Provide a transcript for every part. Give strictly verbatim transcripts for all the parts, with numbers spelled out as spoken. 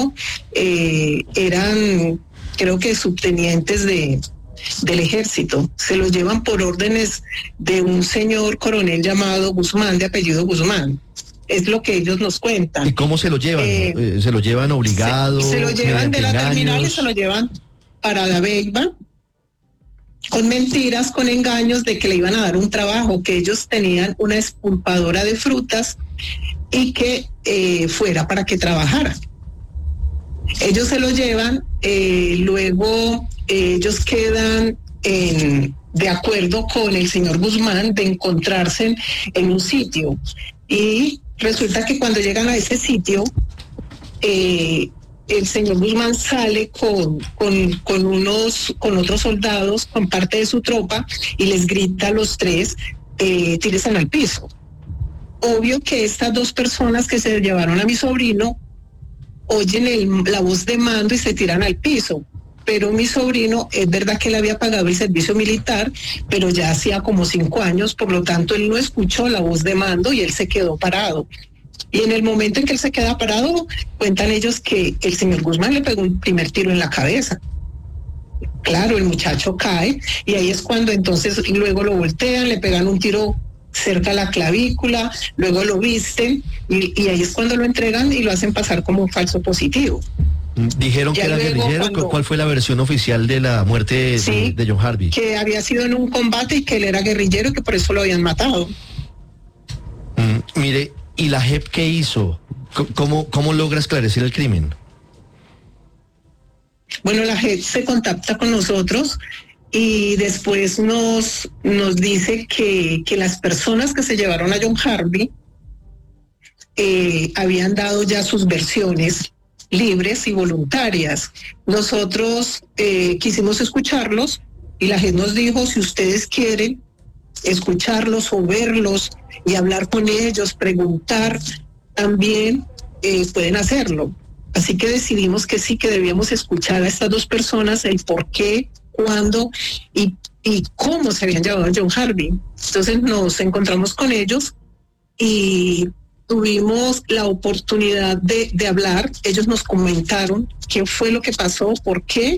hijo eh, eran, creo que subtenientes de del ejército. Se los llevan por órdenes de un señor coronel llamado Guzmán, de apellido Guzmán. Es lo que ellos nos cuentan. ¿Y cómo se lo llevan? Eh, eh, ¿Se lo llevan obligados? Se, se lo llevan de la engaños? terminal y se lo llevan para la Beiba, con mentiras, con engaños de que le iban a dar un trabajo, que ellos tenían una expulpadora de frutas y que eh, fuera para que trabajara. Ellos se lo llevan, eh, luego eh, ellos quedan en, de acuerdo con el señor Guzmán de encontrarse en, en un sitio, y resulta que cuando llegan a ese sitio, eh, el señor Guzmán sale con, con, con unos, con otros soldados, con parte de su tropa, y les grita a los tres, eh, tírense al piso. Obvio que estas dos personas que se llevaron a mi sobrino oyen el, la voz de mando y se tiran al piso. Pero mi sobrino, es verdad que él había pagado el servicio militar, pero ya hacía como cinco años, por lo tanto él no escuchó la voz de mando y él se quedó parado. Y en el momento en que él se queda parado, cuentan ellos que el señor Guzmán le pegó un primer tiro en la cabeza. Claro, el muchacho cae y ahí es cuando entonces luego lo voltean, le pegan un tiro cerca a la clavícula, luego lo visten y, y ahí es cuando lo entregan y lo hacen pasar como un falso positivo. Dijeron ya que era guerrillero. Cuando, ¿cuál fue la versión oficial de la muerte sí, de, de John Harvey? Que había sido en un combate y que él era guerrillero y que por eso lo habían matado. Mm, mire, ¿y la J E P qué hizo? ¿Cómo, cómo logra esclarecer el crimen? Bueno, la J E P se contacta con nosotros y después nos, nos dice que, que las personas que se llevaron a John Harvey eh, habían dado ya sus versiones libres y voluntarias. Nosotros eh, quisimos escucharlos y la gente nos dijo, si ustedes quieren escucharlos o verlos y hablar con ellos, preguntar, también eh, pueden hacerlo. Así que decidimos que sí, que debíamos escuchar a estas dos personas, el por qué, cuándo y, y cómo se habían llevado a John Harvey. Entonces nos encontramos con ellos y tuvimos la oportunidad de, de hablar. Ellos nos comentaron qué fue lo que pasó, por qué.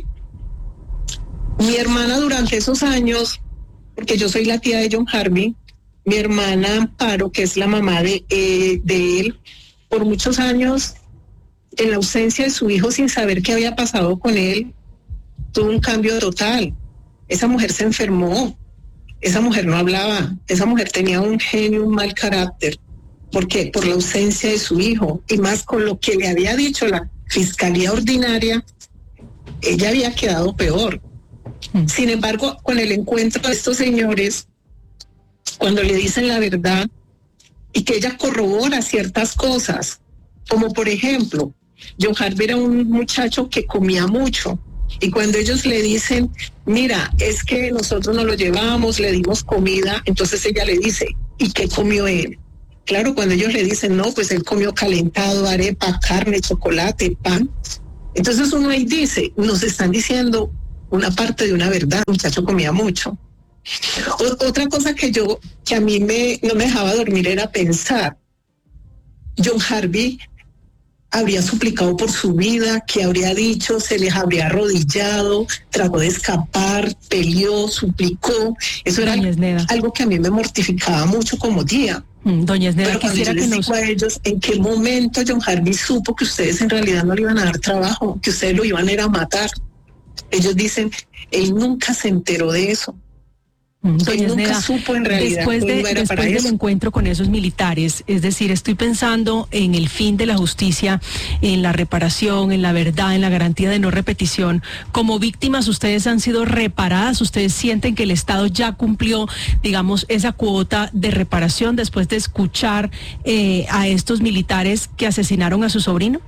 Mi hermana durante esos años, porque yo soy la tía de John Harvey, mi hermana Amparo, que es la mamá de, eh, de él, por muchos años, en la ausencia de su hijo, sin saber qué había pasado con él, tuvo un cambio total. Esa mujer se enfermó, esa mujer no hablaba, esa mujer tenía un genio, un mal carácter. ¿Por qué? Por la ausencia de su hijo, y más con lo que le había dicho la Fiscalía Ordinaria, ella había quedado peor. Mm. Sin embargo, con el encuentro de estos señores, cuando le dicen la verdad y que ella corrobora ciertas cosas, como por ejemplo, John Harvey era un muchacho que comía mucho, y cuando ellos le dicen, mira, es que nosotros nos lo llevamos, le dimos comida, entonces ella le dice, ¿y qué comió él? Claro, cuando ellos le dicen, no, pues él comió calentado, arepa, carne, chocolate, pan. Entonces uno ahí dice, nos están diciendo una parte de una verdad, el muchacho comía mucho. O, otra cosa que yo, que a mí me, no me dejaba dormir era pensar, John Harvey habría suplicado por su vida, que habría dicho, se les habría arrodillado, trató de escapar, peleó, suplicó. Eso era algo que a mí me mortificaba mucho como tía. Doña Esneda, pero cuando yo les digo a ellos, ¿en qué momento John Harvey supo que ustedes en realidad no le iban a dar trabajo, que ustedes lo iban a ir a matar? Ellos dicen, él nunca se enteró de eso. Doña Él nunca Esneda, supo en realidad después, de, era después para del eso. encuentro con esos militares, es decir, estoy pensando en el fin de la justicia, en la reparación, en la verdad, en la garantía de no repetición. Como víctimas, ustedes han sido reparadas, ustedes sienten que el Estado ya cumplió, digamos, esa cuota de reparación después de escuchar eh, a estos militares que asesinaron a su sobrino.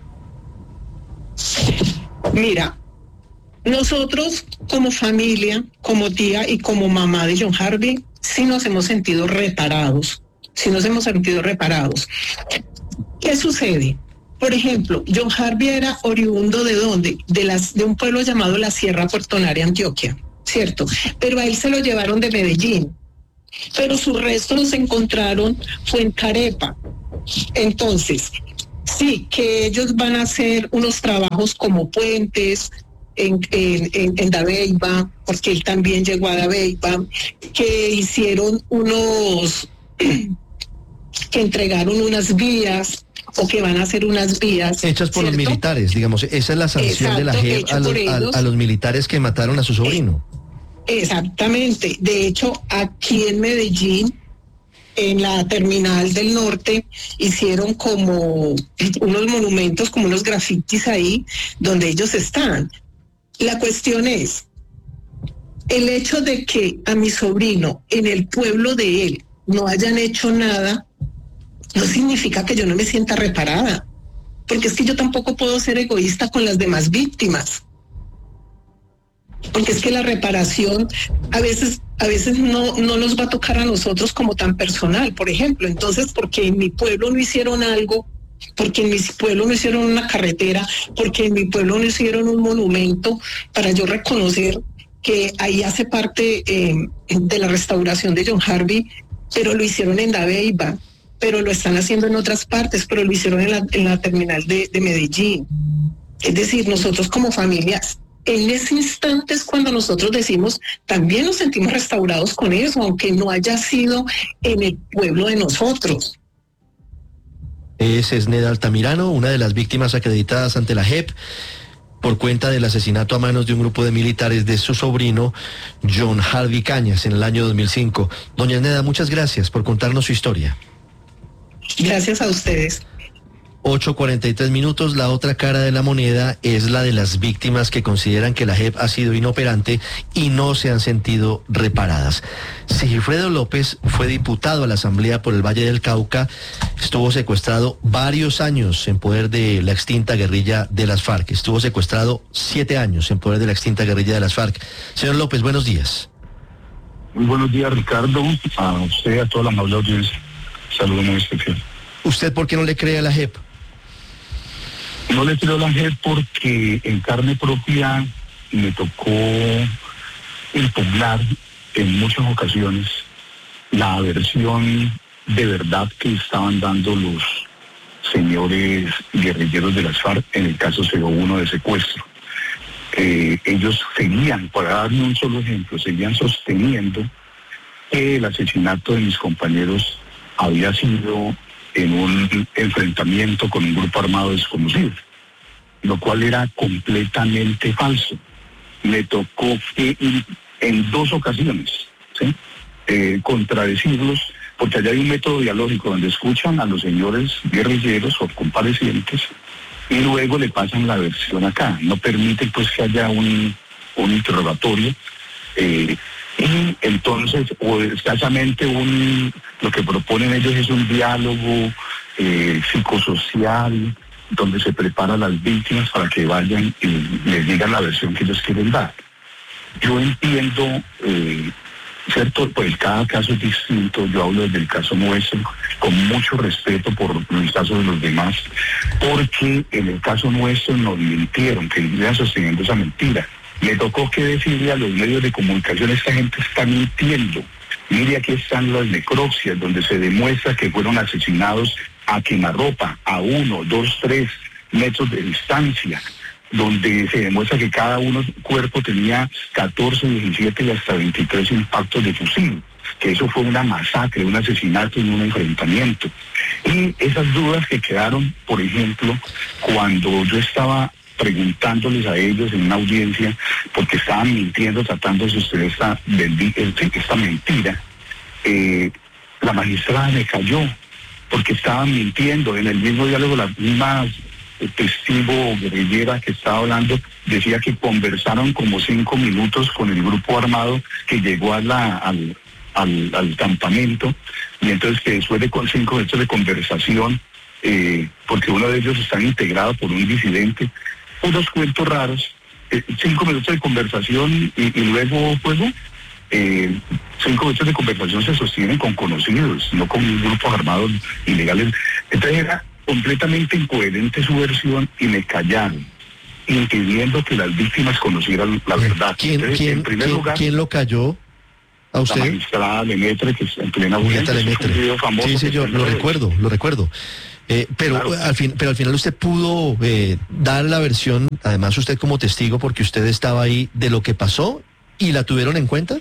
Mira, nosotros como familia, como tía y como mamá de John Harvey, sí nos hemos sentido reparados, sí nos hemos sentido reparados. ¿Qué sucede? Por ejemplo, John Harvey era oriundo de dónde? De las de un pueblo llamado la Sierra Puertonaria, Antioquia, ¿cierto? Pero a él se lo llevaron de Medellín, pero sus restos los encontraron fue en Carepa. Entonces, Sí, que ellos van a hacer unos trabajos como puentes en, en, en, en Dabeiba, porque él también llegó a Dabeiba, que hicieron unos, que entregaron unas vías, o que van a hacer unas vías. Hechas por ¿cierto? los militares, digamos, esa es la sanción Exacto, de la J E P a los, a, a los militares que mataron a su sobrino. Exactamente. De hecho, aquí en Medellín, en la terminal del norte, hicieron como unos monumentos, como unos grafitis ahí, donde ellos están. La cuestión es, el hecho de que a mi sobrino, en el pueblo de él, no hayan hecho nada, no significa que yo no me sienta reparada, porque es que yo tampoco puedo ser egoísta con las demás víctimas. Porque es que la reparación a veces a veces no, no nos va a tocar a nosotros como tan personal, por ejemplo. Entonces, porque en mi pueblo no hicieron algo, porque en mi pueblo no hicieron una carretera, porque en mi pueblo no hicieron un monumento para yo reconocer que ahí hace parte eh, de la restauración de John Harvey, pero lo hicieron en Dabeiba, pero lo están haciendo en otras partes, pero lo hicieron en la, en la terminal de, de Medellín. Es decir, nosotros como familias, en ese instante es cuando nosotros decimos, también nos sentimos restaurados con eso, aunque no haya sido en el pueblo de nosotros. Es Esneda Altamirano, una de las víctimas acreditadas ante la J E P por cuenta del asesinato a manos de un grupo de militares de su sobrino John Harvey Cañas en el año dos mil cinco. Doña Esneda, muchas gracias por contarnos su historia. Gracias a ustedes. ocho cuarenta y tres minutos. La otra cara de la moneda es la de las víctimas que consideran que la J E P ha sido inoperante y no se han sentido reparadas. Sigifredo López fue diputado a la Asamblea por el Valle del Cauca, estuvo secuestrado varios años en poder de la extinta guerrilla de las FARC, estuvo secuestrado siete años en poder de la extinta guerrilla de las FARC. Señor López, buenos días. Muy buenos días, Ricardo, a usted y a toda la amable audiencia. Saludos muy especial. ¿Usted por qué no le cree a la J E P? No le creo a la J E P porque en carne propia me tocó impugnar en muchas ocasiones la versión de verdad que estaban dando los señores guerrilleros de las FARC en el caso cero uno de secuestro. Eh, ellos seguían, para darme un solo ejemplo, seguían sosteniendo que el asesinato de mis compañeros había sido en un enfrentamiento con un grupo armado desconocido, lo cual era completamente falso. Me tocó que ir en dos ocasiones, ¿sí? eh, contradecirlos, porque allá hay un método dialógico donde escuchan a los señores guerrilleros o comparecientes y luego le pasan la versión acá. No permiten pues que haya un, un interrogatorio. Eh, Y entonces, o escasamente un, lo que proponen ellos es un diálogo eh, psicosocial, donde se preparan las víctimas para que vayan y les digan la versión que ellos quieren dar. Yo entiendo, eh, cierto, pues cada caso es distinto, yo hablo desde el caso nuestro, con mucho respeto por el caso de los demás, porque en el caso nuestro nos mintieron, que iban sosteniendo esa mentira. Le tocó que decirle a los medios de comunicación, esta gente está mintiendo. Mire, aquí están las necropsias, donde se demuestra que fueron asesinados a quemarropa, a uno, dos, tres metros de distancia, donde se demuestra que cada uno cuerpo tenía catorce, diecisiete y hasta veintitrés impactos de fusil, que eso fue una masacre, un asesinato y un enfrentamiento. Y esas dudas que quedaron, por ejemplo, cuando yo estaba preguntándoles a ellos en una audiencia, porque estaban mintiendo, tratando de sostener esta, esta mentira, eh, la magistrada me cayó, porque estaban mintiendo. En el mismo diálogo, la misma testigo guerrillera que estaba hablando decía que conversaron como cinco minutos con el grupo armado que llegó a la, al, al, al campamento, y entonces que después de con cinco minutos de conversación, eh, porque uno de ellos está integrado por un disidente, unos cuentos raros, eh, cinco minutos de conversación y, y luego juego, eh, cinco minutos de conversación se sostienen con conocidos, no con grupos armados ilegales. Entonces era completamente incoherente su versión y me callaron, impidiendo que las víctimas conocieran la verdad. ¿Quién, Entonces, quién, en primer quién, lugar, ¿quién lo calló a usted? La magistrada Lemaitre, que está en plena audiencia, Lemaitre. es un video famoso. Sí, sí, que yo está en lo redes. recuerdo, lo recuerdo. Eh, pero, claro. al fin, pero al final usted pudo eh, dar la versión, además usted como testigo, porque usted estaba ahí, de lo que pasó, y la tuvieron en cuenta.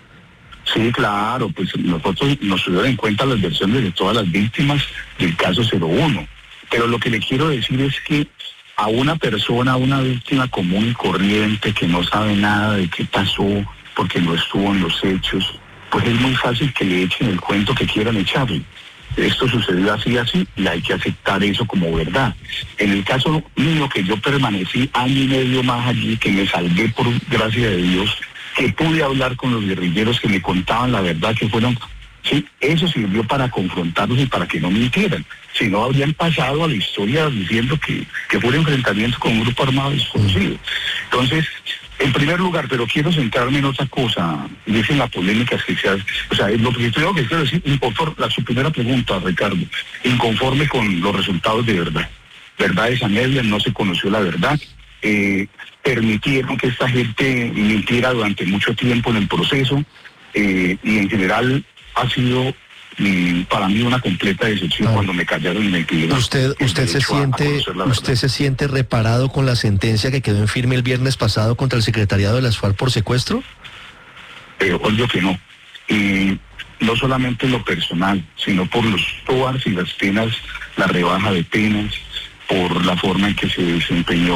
Sí, claro, pues nosotros nos tuvieron en cuenta las versiones de todas las víctimas del caso cero uno. Pero lo que le quiero decir es que a una persona, a una víctima común y corriente que no sabe nada de qué pasó, porque no estuvo en los hechos, pues es muy fácil que le echen el cuento que quieran echarle. Esto sucedió así, así, y hay que aceptar eso como verdad. En el caso mío, que yo permanecí año y medio más allí, que me salvé por gracia de Dios, que pude hablar con los guerrilleros que me contaban la verdad, que fueron, sí, eso sirvió para confrontarlos y para que no mintieran. Si no, habrían pasado a la historia diciendo que, que fue un enfrentamiento con un grupo armado desconocido. Entonces, en primer lugar, pero quiero centrarme en otra cosa, dicen la polémica que se hace, o sea, lo que tengo que quiero decir, inconforme, la, su primera pregunta, Ricardo, inconforme con los resultados de verdad. Verdad de Sanedria, no se conoció la verdad, eh, permitieron que esta gente mintiera durante mucho tiempo en el proceso, eh, y en general ha sido y para mí una completa decepción ah. cuando me callaron y me pidieron. ¿Usted, usted se siente, a, a usted se siente reparado con la sentencia que quedó en firme el viernes pasado contra el secretariado de las FARC por secuestro? Eh, obvio que no. Y no solamente en lo personal, sino por los todas y las penas, la rebaja de penas, por la forma en que se desempeñó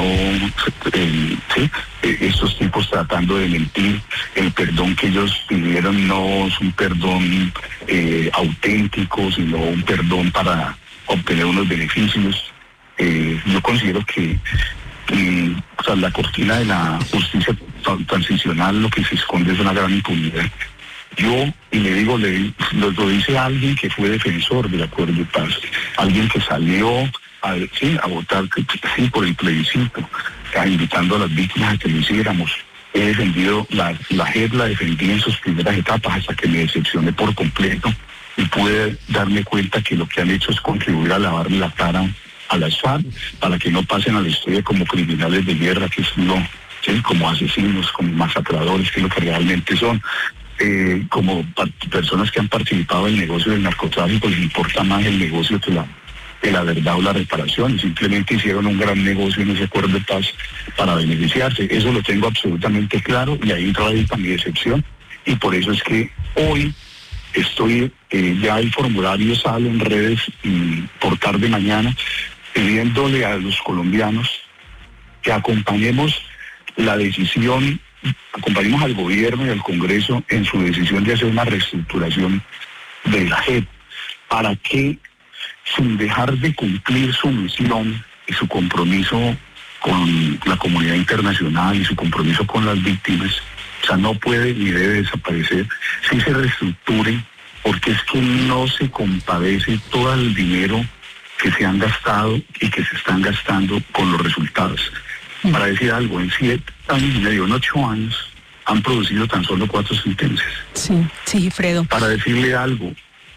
eh, ¿sí? eh, estos tipos tratando de mentir. El perdón que ellos pidieron no es un perdón eh, auténtico, sino un perdón para obtener unos beneficios. Eh, yo considero que eh, o sea, la cortina de la justicia transicional lo que se esconde es una gran impunidad. Yo, y le digo, le, lo, lo dice alguien que fue defensor del acuerdo de paz, alguien que salió a, sí, a votar sí, por el plebiscito, a, invitando a las víctimas a que lo hiciéramos. He defendido, la, la J E P la defendí en sus primeras etapas hasta que me decepcioné por completo y pude darme cuenta que lo que han hecho es contribuir a lavarle la cara a las FARC para que no pasen a la historia como criminales de guerra, que son lo, ¿sí? como asesinos, como masacradores, que es lo que realmente son. Eh, como personas que han participado en el negocio del narcotráfico, les importa más el negocio que la, que la verdad o la reparación, y simplemente hicieron un gran negocio en ese acuerdo de paz para beneficiarse. Eso lo tengo absolutamente claro y ahí radica mi decepción, y por eso es que hoy estoy, eh, ya el formulario sale en redes y por tarde mañana, pidiéndole a los colombianos que acompañemos la decisión, acompañemos al gobierno y al Congreso en su decisión de hacer una reestructuración de la J E P, para que, sin dejar de cumplir su misión y su compromiso con la comunidad internacional y su compromiso con las víctimas, o sea, no puede ni debe desaparecer, si se reestructure, porque es que no se compadece todo el dinero que se han gastado y que se están gastando con los resultados. Para decir algo, en siete años y medio, en ocho años, han producido tan solo cuatro sentencias. Sí, sí, Fredo. Para decirle algo,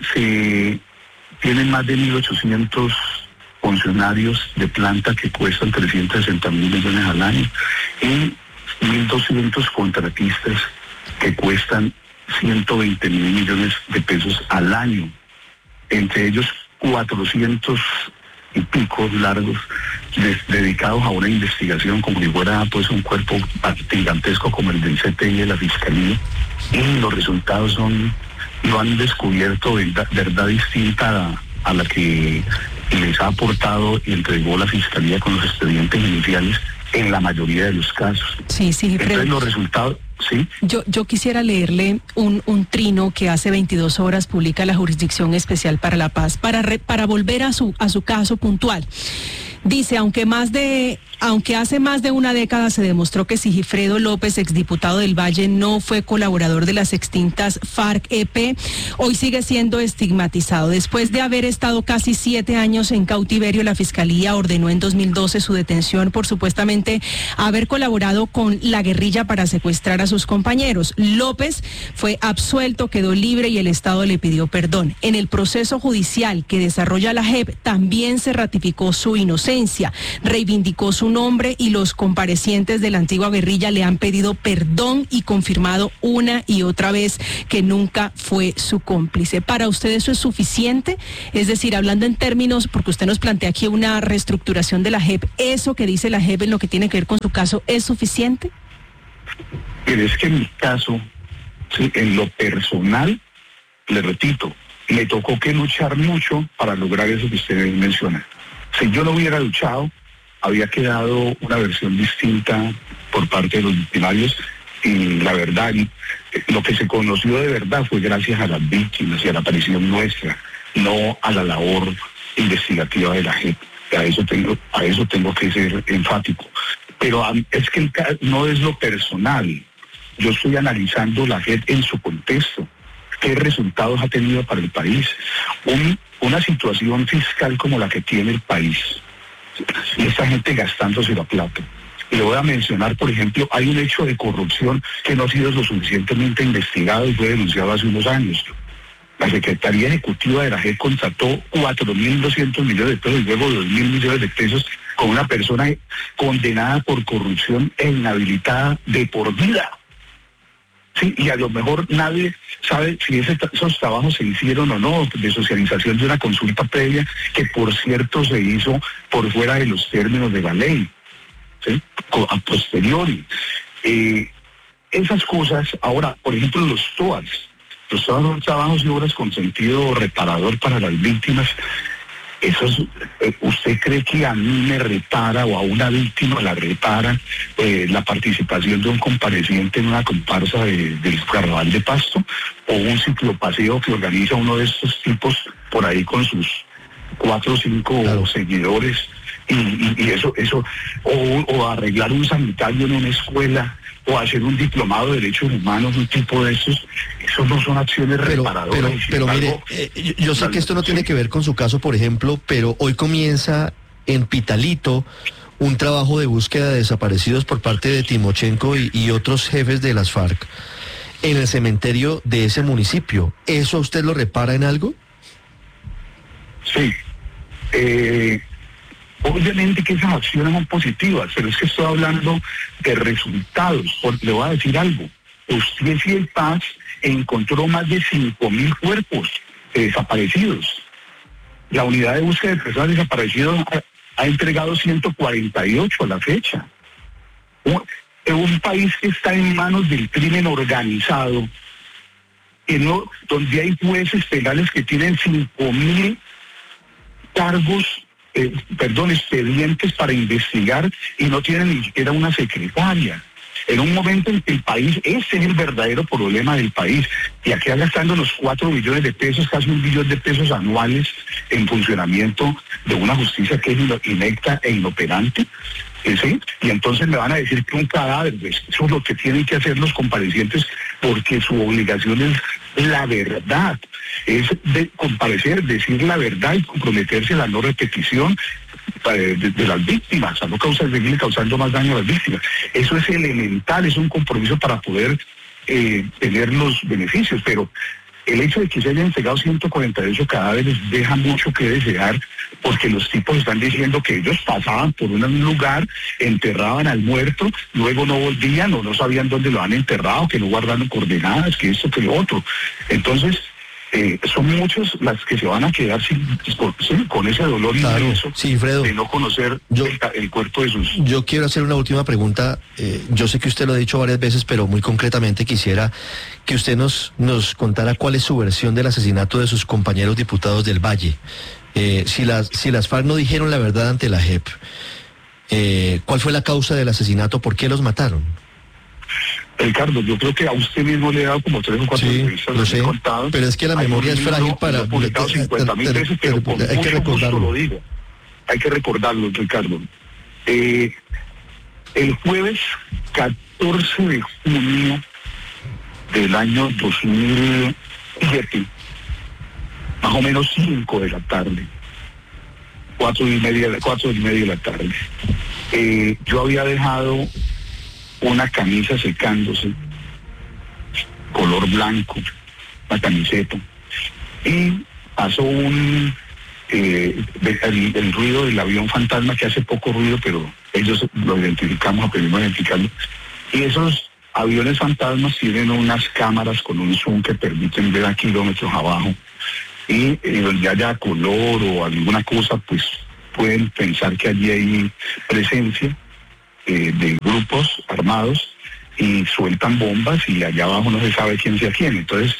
se tienen más de mil ochocientos funcionarios de planta que cuestan trescientos sesenta mil millones al año y mil doscientos contratistas que cuestan ciento veinte mil millones de pesos al año. Entre ellos, cuatrocientos y picos largos de, dedicados a una investigación como si fuera pues un cuerpo gigantesco como el del C T I de la Fiscalía, y los resultados son, no han descubierto verdad, verdad distinta a, a la que les ha aportado y entregó la Fiscalía con los expedientes iniciales en la mayoría de los casos. Sí, sí, Entonces Fredo. los resultados... Sí. Yo, yo quisiera leerle un, un trino que hace veintidós horas publica la Jurisdicción Especial para la Paz para, re, para volver a su, a su caso puntual. Dice, aunque más de, aunque hace más de una década se demostró que Sigifredo López, exdiputado del Valle, no fue colaborador de las extintas FARC-E P, hoy sigue siendo estigmatizado. Después de haber estado casi siete años en cautiverio, la Fiscalía ordenó en dos mil doce su detención por supuestamente haber colaborado con la guerrilla para secuestrar a sus compañeros. López fue absuelto, quedó libre y el Estado le pidió perdón. En el proceso judicial que desarrolla la J E P también se ratificó su inocencia. inocencia. Reivindicó su nombre y los comparecientes de la antigua guerrilla le han pedido perdón y confirmado una y otra vez que nunca fue su cómplice. ¿Para usted eso es suficiente? Es decir, hablando en términos, porque usted nos plantea aquí una reestructuración de la J E P, ¿eso que dice la J E P en lo que tiene que ver con su caso es suficiente? Pero es que en mi caso, sí, en lo personal, le repito, me tocó que luchar mucho para lograr eso que usted menciona. Si yo no hubiera luchado, había quedado una versión distinta por parte de los victimarios, y la verdad, lo que se conoció de verdad fue gracias a las víctimas y a la aparición nuestra, no a la labor investigativa de la J E P. A eso tengo, a eso tengo que ser enfático. Pero es que el, no es lo personal. Yo estoy analizando la J E P en su contexto. ¿Qué resultados ha tenido para el país? Un, una situación fiscal como la que tiene el país. Y esta gente gastándose la plata. Y le voy a mencionar, por ejemplo, hay un hecho de corrupción que no ha sido lo suficientemente investigado y fue denunciado hace unos años. La Secretaría Ejecutiva de la J E P contrató cuatro mil doscientos millones de pesos y luego dos mil millones de pesos con una persona condenada por corrupción e inhabilitada de por vida. Sí, y a lo mejor nadie sabe si ese, esos trabajos se hicieron o no, de socialización de una consulta previa, que por cierto se hizo por fuera de los términos de la ley, ¿sí? A posteriori. Eh, esas cosas, ahora, por ejemplo, los T O A S, los trabajos y obras con sentido reparador para las víctimas, esos, eh, ¿usted cree que a mí me repara o a una víctima la repara eh, la participación de un compareciente en una comparsa de, del Carnaval de Pasto o un ciclopaseo que organiza uno de estos tipos por ahí con sus cuatro o cinco claro. seguidores y, y, y eso, eso o, o arreglar un sanitario en una escuela o hacer un diplomado de derechos humanos, un tipo de esos, esos no son acciones pero, reparadoras. Pero, pero mire, eh, yo, yo sé que esto no tiene que ver con su caso, por ejemplo, pero hoy comienza en Pitalito un trabajo de búsqueda de desaparecidos por parte de Timochenko y, y otros jefes de las FARC en el cementerio de ese municipio. ¿Eso a usted lo repara en algo? Sí. Eh... Obviamente que esas acciones son positivas, pero es que estoy hablando de resultados. Porque le voy a decir algo. Justicia y Paz encontró más de cinco mil cuerpos de desaparecidos. La unidad de búsqueda de personas desaparecidas ha, ha entregado ciento cuarenta y ocho a la fecha. Un, un país que está en manos del crimen organizado, que no, donde hay jueces penales que tienen cinco mil cargos, Eh, perdón, expedientes para investigar y no tienen ni siquiera una secretaria. En un momento en que el país, ese es el verdadero problema del país, y aquí gastando los cuatro billones de pesos, casi un billón de pesos anuales en funcionamiento de una justicia que es inecta e inoperante, ¿sí? Y entonces me van a decir que un cadáver, pues, eso es lo que tienen que hacer los comparecientes, porque su obligación es la verdad, es de comparecer, decir la verdad y comprometerse a la no repetición de, de, de las víctimas, a no causar, seguir causando más daño a las víctimas. Eso es elemental, es un compromiso para poder eh, tener los beneficios, pero el hecho de que se hayan entregado ciento cuarenta y ocho cadáveres deja mucho que desear, porque los tipos están diciendo que ellos pasaban por un lugar, enterraban al muerto, luego no volvían o no sabían dónde lo han enterrado, que no guardaron coordenadas, que esto, que lo otro. Entonces, eh, son muchos las que se van a quedar sin, sin, con ese dolor claro, inmenso sí, Fredo, de no conocer yo, el, el cuerpo de sus... Yo quiero hacer una última pregunta. Eh, yo sé que usted lo ha dicho varias veces, pero muy concretamente quisiera que usted nos, nos contara cuál es su versión del asesinato de sus compañeros diputados del Valle. Eh, si, las, si las FARC no dijeron la verdad ante la J E P, eh, ¿cuál fue la causa del asesinato? ¿Por qué los mataron? Ricardo, yo creo que a usted mismo le he dado como tres o cuatro sí, entrevistas, lo sé, contado. Pero es que la memoria es frágil para... publicado cincuenta mil veces, pero con hay que recordarlo. Lo digo. Hay que recordarlo, Ricardo. Eh, el jueves catorce de junio del año dos mil siete, más o menos cinco de la tarde, cuatro y media, cuatro y media de la tarde, eh, yo había dejado una camisa secándose, color blanco, una camiseta, y pasó un eh, el, el ruido del avión fantasma, que hace poco ruido, pero ellos lo identificamos, aprendimos a identificarlo. Y esos aviones fantasmas tienen unas cámaras con un zoom que permiten ver a kilómetros abajo. Y eh, donde haya color o alguna cosa, pues pueden pensar que allí hay presencia eh, de grupos armados y sueltan bombas y allá abajo no se sabe quién sea quién. Entonces,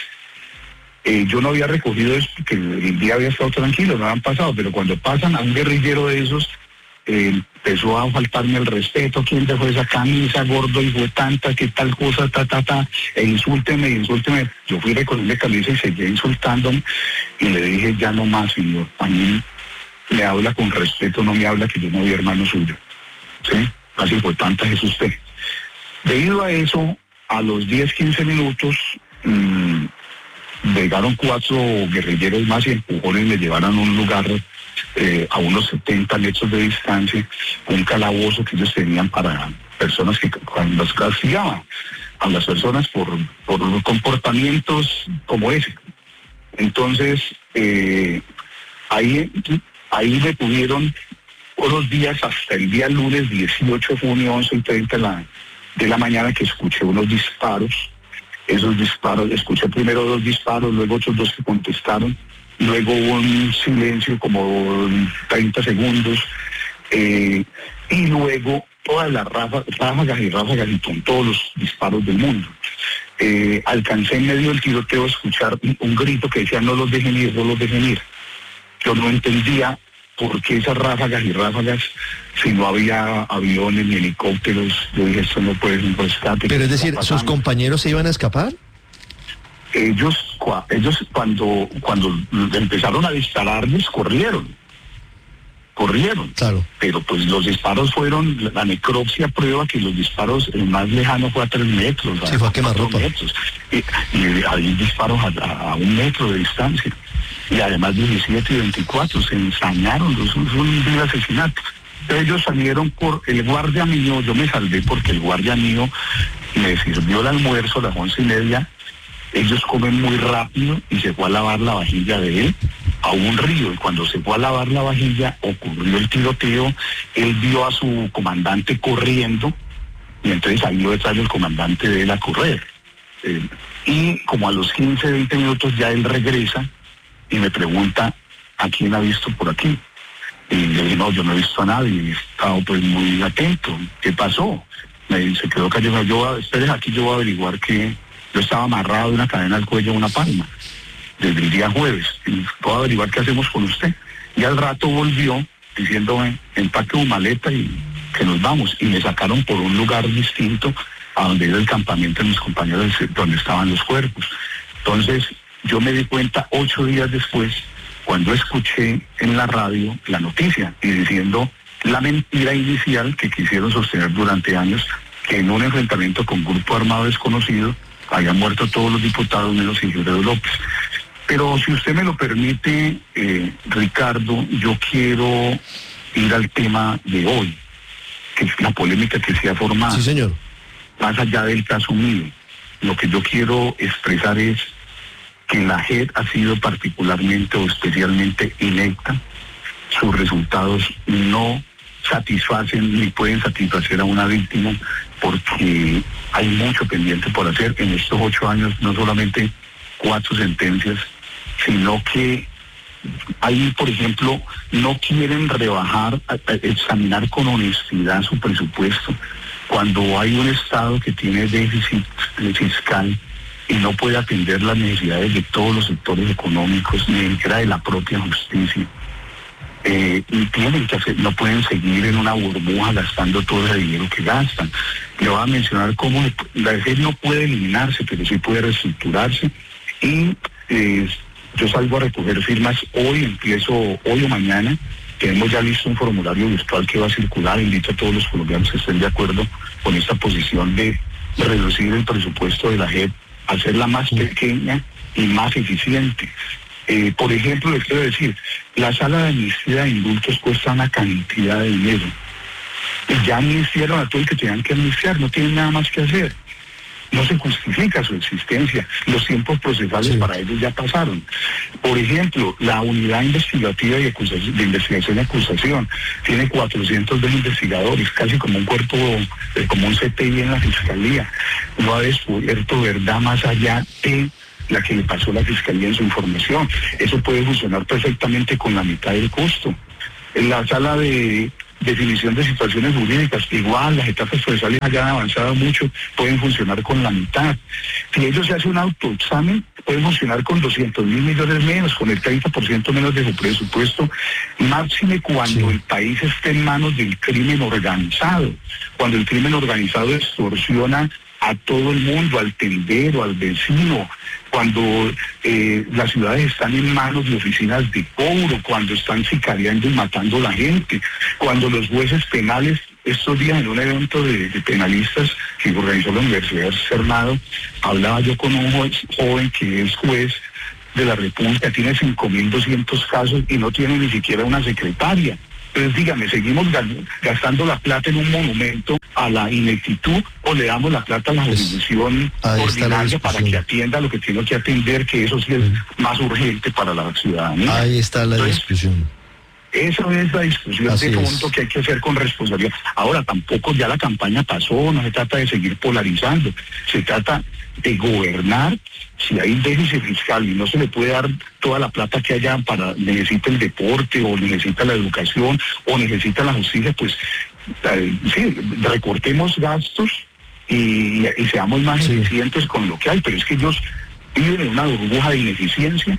eh, yo no había recogido eso porque el día había estado tranquilo, no habían pasado, pero cuando pasan a un guerrillero de esos, eh, empezó a faltarme el respeto, quién dejó esa camisa, gordo, y fue tanta, que tal cosa, ta, ta, ta, e insúlteme, insúlteme. Yo fui a recogerle camisa y seguía insultándome y le dije, ya no más, señor, a mí me habla con respeto, no me habla que yo no soy hermano suyo. ¿Sí? Así fue, tanta es usted. Debido a eso, a los diez, quince minutos, mmm, llegaron cuatro guerrilleros más y empujones me llevaron a un lugar eh, a unos setenta metros de distancia, un calabozo que ellos tenían para personas que cuando los castigaban a las personas por, por comportamientos como ese. Entonces, eh, ahí, ahí me tuvieron unos días hasta el día lunes dieciocho de junio, once y treinta de la, de la mañana, que escuché unos disparos. Esos disparos, escuché primero dos disparos, luego otros dos que contestaron, luego hubo un silencio como treinta segundos, eh, y luego todas las ráfagas, ráfagas y ráfagas y con todos los disparos del mundo. Eh, alcancé en medio del tiroteo a escuchar un, un grito que decía, no los dejen ir, no los dejen ir. Yo no entendía por qué esas ráfagas y ráfagas, si no había aviones ni helicópteros. Yo dije, esto no puede ser un rescate. Pero es decir, ¿sus compañeros se iban a escapar? Ellos, ellos cuando, cuando empezaron a dispararles, corrieron. Corrieron. Claro. Pero pues los disparos fueron, la necropsia prueba que los disparos, el más lejano fue a tres metros. Sí, fue a quemarropa. Metros. Y, y hay disparos a, a un metro de distancia. Y además diecisiete y veinticuatro se ensañaron, fue un vil asesinato. Ellos salieron por el guardia mío, yo me salvé porque el guardia mío me sirvió el almuerzo a las once y media. Ellos comen muy rápido y se fue a lavar la vajilla de él a un río, y cuando se fue a lavar la vajilla ocurrió el tiroteo. Él vio a su comandante corriendo y entonces salió detrás del comandante de él a correr. Eh, y como a los quince, veinte minutos ya él regresa y me pregunta, ¿a quién ha visto por aquí? Y le dije, no, yo no he visto a nadie, he estado pues muy atento. ¿Qué pasó? Me dice, quedó cayendo, yo, espere, aquí yo voy a averiguar que yo estaba amarrado de una cadena al cuello a una palma, desde el día jueves, y puedo averiguar qué hacemos con usted. Y al rato volvió diciéndome, empaque tu maleta y que nos vamos. Y me sacaron por un lugar distinto a donde era el campamento de mis compañeros, donde estaban los cuerpos. Entonces, yo me di cuenta ocho días después, cuando escuché en la radio la noticia y diciendo la mentira inicial que quisieron sostener durante años, que en un enfrentamiento con grupo armado desconocido habían muerto todos los diputados menos Sigifredo López. Pero si usted me lo permite, eh, Ricardo, yo quiero ir al tema de hoy, que es la polémica que se ha formado. Sí, señor. Más allá del caso mío, lo que yo quiero expresar es que la J E P ha sido particularmente o especialmente inepta. Sus resultados no satisfacen ni pueden satisfacer a una víctima, porque hay mucho pendiente por hacer. En estos ocho años, no solamente cuatro sentencias, sino que ahí, por ejemplo, no quieren rebajar, a, a examinar con honestidad su presupuesto, cuando hay un Estado que tiene déficit fiscal y no puede atender las necesidades de todos los sectores económicos, ni siquiera de la propia justicia. Eh, y tienen que hacer, no pueden seguir en una burbuja gastando todo ese dinero que gastan. Le voy a mencionar cómo la J E P no puede eliminarse, pero sí puede reestructurarse. Y eh, yo salgo a recoger firmas hoy, empiezo hoy o mañana. Tenemos ya listo un formulario virtual que va a circular. Invito a todos los colombianos que estén de acuerdo con esta posición de reducir el presupuesto de la J E P, hacerla más pequeña y más eficiente. Eh, por ejemplo, les quiero decir, la sala de amnistía de indultos cuesta una cantidad de dinero. Y ya amnistiaron a todo el que tenían que amnistiar, no tienen nada más que hacer. no se justifica su existencia. Los tiempos procesales sí. para ellos ya pasaron. Por ejemplo, la unidad investigativa y acusación, de investigación y acusación tiene cuatrocientos dos investigadores, casi como un cuerpo, eh, como un C T I en la Fiscalía. No ha descubierto verdad más allá de la que le pasó a la Fiscalía en su información. Eso puede funcionar perfectamente con la mitad del costo. En la sala de definición de situaciones jurídicas, igual las etapas procesales ya han avanzado mucho, pueden funcionar con la mitad. Si ellos se hacen un autoexamen, pueden funcionar con doscientos mil millones menos, con el treinta por ciento menos de su presupuesto, máxime cuando sí. el país esté en manos del crimen organizado, cuando el crimen organizado extorsiona a todo el mundo, al tendero, al vecino, cuando eh, las ciudades están en manos de oficinas de cobro, cuando están sicariando y matando a la gente, cuando los jueces penales, estos días en un evento de, de penalistas que organizó la Universidad Cerrado, hablaba yo con un joven, joven que es juez de la República, tiene cinco mil doscientos casos y no tiene ni siquiera una secretaria. Entonces dígame, ¿seguimos gastando la plata en un monumento a la ineptitud o le damos la plata a la jurisdicción ordinaria para que atienda lo que tiene que atender, que eso sí es más urgente para la ciudadanía? Ahí está la Entonces, discusión. Esa es la discusión Así de fondo es. que hay que hacer con responsabilidad. Ahora, tampoco ya la campaña pasó, no se trata de seguir polarizando, se trata de gobernar. Si hay déficit fiscal y no se le puede dar toda la plata que haya para, necesita el deporte o necesita la educación o necesita la justicia, pues eh, sí, recortemos gastos y, y seamos más sí. eficientes con lo que hay, pero es que ellos viven en una burbuja de ineficiencia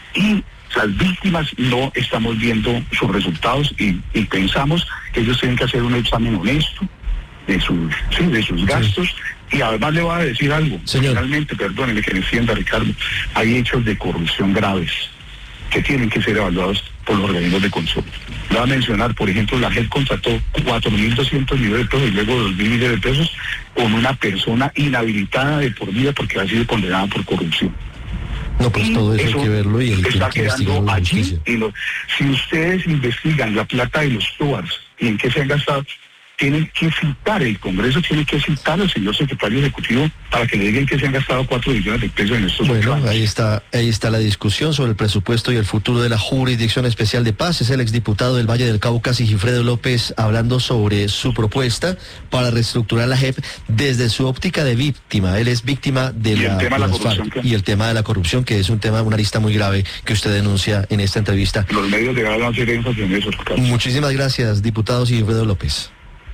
y las víctimas no estamos viendo sus resultados y, y pensamos que ellos tienen que hacer un examen honesto de sus, sí, de sus gastos. Sí. Y además le voy a decir algo, Señor. Finalmente, perdónenme que me extienda, Ricardo, hay hechos de corrupción graves que tienen que ser evaluados por los organismos de control. Le voy a mencionar, por ejemplo, la J E P contrató cuatro mil doscientos millones de pesos y luego dos mil millones de pesos con una persona inhabilitada de por vida porque ha sido condenada por corrupción. No, pues y todo eso, eso hay que verlo y el está que quedando allí. Y lo, si ustedes investigan la plata de los Toars y en qué se han gastado, tienen que citar, el Congreso tiene que citar al señor secretario ejecutivo para que le digan que se han gastado cuatro billones de pesos en estos bueno, años. ahí está, ahí está la discusión sobre el presupuesto y el futuro de la Jurisdicción Especial de Paz. Es el exdiputado del Valle del Cauca, Sigifredo López, hablando sobre su propuesta para reestructurar la J E P desde su óptica de víctima. Él es víctima de y la, el tema de la corrupción que... y el tema de la corrupción, que es un tema, una lista muy grave que usted denuncia en esta entrevista. Los medios deberán hacer énfasis en esos casos. Muchísimas gracias, diputado Sigifredo López.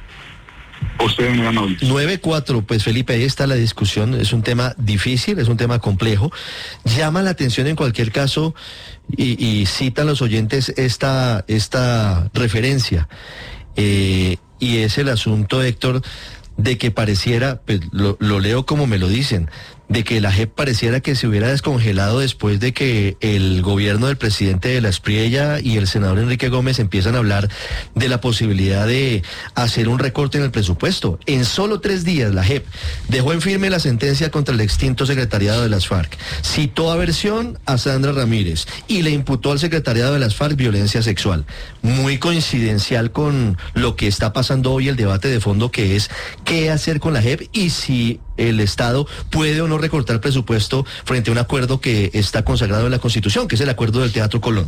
Ustedes muy amables. nueve cuatro, pues Felipe, ahí está la discusión, es un tema difícil, es un tema complejo, llama la atención en cualquier caso y, y citan los oyentes esta, esta referencia, eh, y es el asunto, Héctor, de que pareciera, pues lo, lo leo como me lo dicen, de que la J E P pareciera que se hubiera descongelado después de que el gobierno del presidente de la Espriella y el senador Enrique Gómez empiezan a hablar de la posibilidad de hacer un recorte en el presupuesto. En solo tres días la J E P dejó en firme la sentencia contra el extinto secretariado de las FARC, citó aversión a Sandra Ramírez y le imputó al secretariado de las FARC violencia sexual. Muy coincidencial con lo que está pasando hoy, el debate de fondo, que es qué hacer con la J E P y si el Estado puede o no recortar presupuesto frente a un acuerdo que está consagrado en la Constitución, que es el acuerdo del Teatro Colón.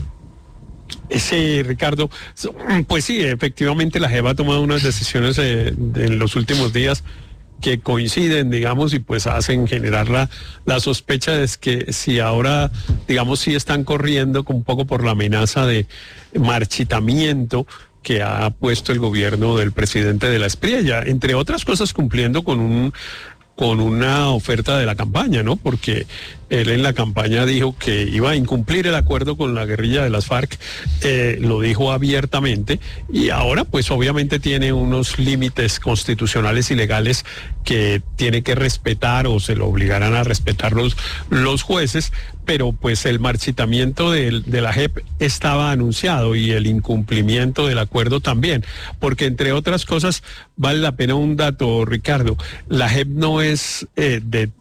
Sí, Ricardo, pues sí, efectivamente la J E P ha tomado unas decisiones eh, en los últimos días que coinciden, digamos, y pues hacen generar la, la sospecha de que si ahora, digamos, sí están corriendo un poco por la amenaza de marchitamiento que ha puesto el gobierno del presidente de la Espriella, entre otras cosas cumpliendo con un con una oferta de la campaña, ¿no? Porque él en la campaña dijo que iba a incumplir el acuerdo con la guerrilla de las FARC, eh, lo dijo abiertamente, y ahora pues obviamente tiene unos límites constitucionales y legales que tiene que respetar o se lo obligarán a respetar los, los jueces, pero pues el marchitamiento de, de la J E P estaba anunciado y el incumplimiento del acuerdo también, porque entre otras cosas vale la pena un dato, Ricardo, la J E P no es eh, de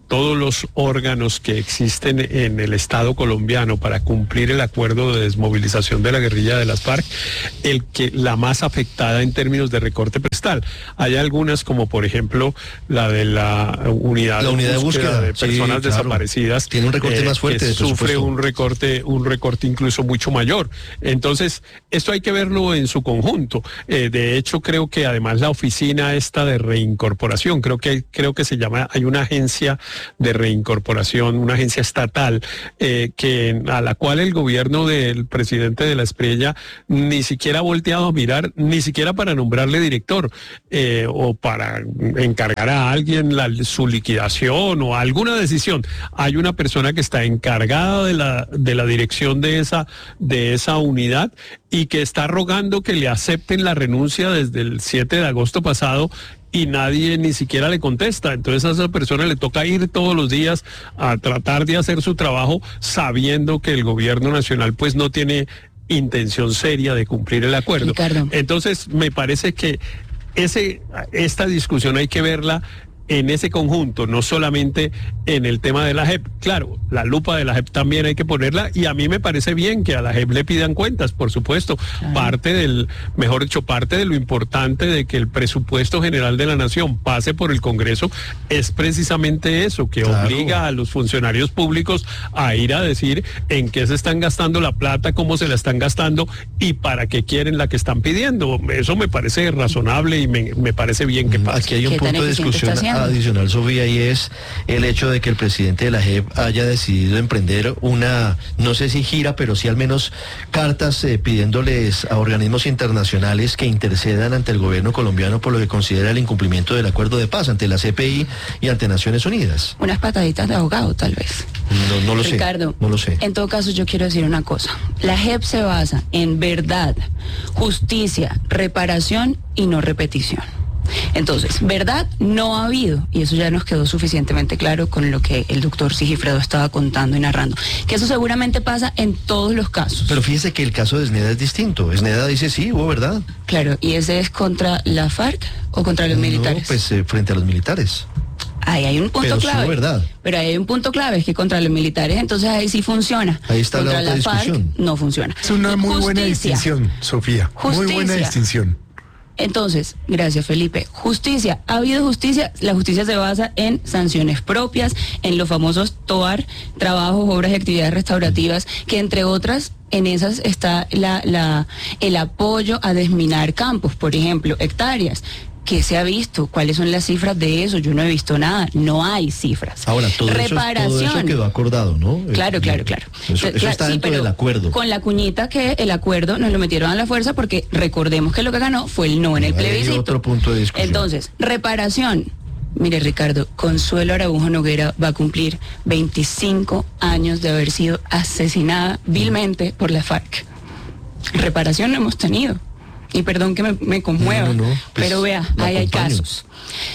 todos los órganos que existen en el Estado colombiano para cumplir el acuerdo de desmovilización de la guerrilla de las FARC, el que la más afectada en términos de recorte prestal. Hay algunas, como por ejemplo la de la unidad, la unidad de búsqueda de personas sí, claro. desaparecidas, tiene un recorte eh, más fuerte, que de sufre un recorte, un recorte incluso mucho mayor. Entonces, esto hay que verlo en su conjunto. Eh, de hecho, creo que además la oficina esta de reincorporación, creo que creo que se llama, hay una agencia de reincorporación, una agencia estatal, eh, que a la cual el gobierno del presidente de la Espriella ni siquiera ha volteado a mirar, ni siquiera para nombrarle director, eh, o para encargar a alguien la, su liquidación o alguna decisión. Hay una persona que está encargada de la, de la dirección de esa, de esa unidad y que está rogando que le acepten la renuncia desde el siete de agosto pasado, y nadie ni siquiera le contesta. Entonces a esa persona le toca ir todos los días a tratar de hacer su trabajo sabiendo que el gobierno nacional pues no tiene intención seria de cumplir el acuerdo. Ricardo. Entonces me parece que ese, esta discusión hay que verla en ese conjunto, no solamente en el tema de la J E P. Claro, la lupa de la J E P también hay que ponerla, y a mí me parece bien que a la J E P le pidan cuentas, por supuesto. Claro. Parte del, mejor dicho, parte de lo importante de que el presupuesto general de la nación pase por el Congreso es precisamente eso, que claro. obliga a los funcionarios públicos a ir a decir en qué se están gastando la plata, cómo se la están gastando y para qué quieren la que están pidiendo. Eso me parece razonable y me, me parece bien que pase. Aquí hay un punto de discusión adicional, Sofía, y es el hecho de que el presidente de la J E P haya decidido emprender una, no sé si gira, pero sí al menos cartas eh, pidiéndoles a organismos internacionales que intercedan ante el gobierno colombiano por lo que considera el incumplimiento del acuerdo de paz ante la C P I y ante Naciones Unidas. Unas pataditas de ahogado, tal vez. No, no lo sé. Ricardo, no lo sé. En todo caso, yo quiero decir una cosa. La J E P se basa en verdad, justicia, reparación y no repetición. Entonces, verdad no ha habido, y eso ya nos quedó suficientemente claro con lo que el doctor Sigifredo estaba contando y narrando, que eso seguramente pasa en todos los casos. Pero fíjese que el caso de Esneda es distinto. Esneda dice sí, hubo verdad. Claro, ¿y ese es contra la FARC o contra los no, militares? Pues eh, frente a los militares. Ahí hay un punto pero clave. Sí, verdad. Pero ahí hay un punto clave, es que contra los militares, entonces ahí sí funciona. Ahí está contra la, la FARC discusión. no funciona. Es una muy Justicia. buena distinción, Sofía. Justicia. Muy buena distinción. Entonces, gracias Felipe. Justicia, ha habido justicia, la justicia se basa en sanciones propias, en los famosos T O A R, trabajos, obras y actividades restaurativas, que entre otras, en esas está la, la, el apoyo a desminar campos, por ejemplo, hectáreas. ¿Qué se ha visto? ¿Cuáles son las cifras de eso? Yo no he visto nada, no hay cifras. Ahora, todo, Reparación. Eso, todo eso quedó acordado, ¿no? Claro, claro, claro. Eso, eso claro, está sí, dentro del acuerdo. Con la cuñita que el acuerdo nos lo metieron a la fuerza porque recordemos que lo que ganó fue el no en el plebiscito. Hay otro punto de discusión. Entonces, reparación. Mire, Ricardo, Consuelo Araujo Noguera va a cumplir veinticinco años de haber sido asesinada vilmente por la FARC. Reparación no hemos tenido. Y perdón que me, me conmueva, no, no, no, pues, pero vea, ahí hay casos.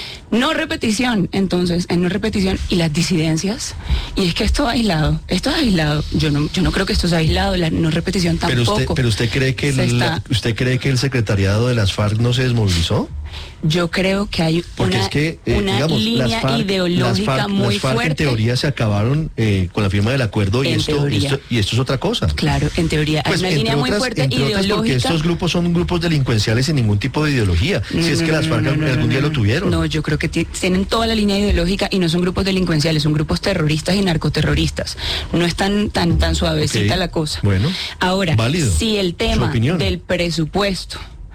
No repetición, entonces, en no repetición y las disidencias. Y es que esto aislado, esto es aislado. Yo no, yo no creo que esto sea aislado, la no repetición tampoco. Pero usted, pero usted cree que el, está... usted cree que el secretariado de las FARC no se desmovilizó. Yo creo que hay Porque una, es que, eh, una digamos, línea las FARC, ideológica las FARC, muy las FARC fuerte. En teoría se acabaron eh, con la firma del acuerdo y En esto, teoría. esto, y esto es otra cosa. Claro, en teoría. Pues, hay una línea otras, muy fuerte entre ideológica. Otras porque estos grupos son grupos delincuenciales sin ningún tipo de ideología. No, si es no, que no, las FARC no, no, algún no, día no, lo tuvieron. No, yo creo que tienen toda la línea ideológica y no son grupos delincuenciales, son grupos terroristas y narcoterroristas. No es tan, tan, tan suavecita Okay. la cosa. Bueno, ahora, válido. si el tema del presupuesto,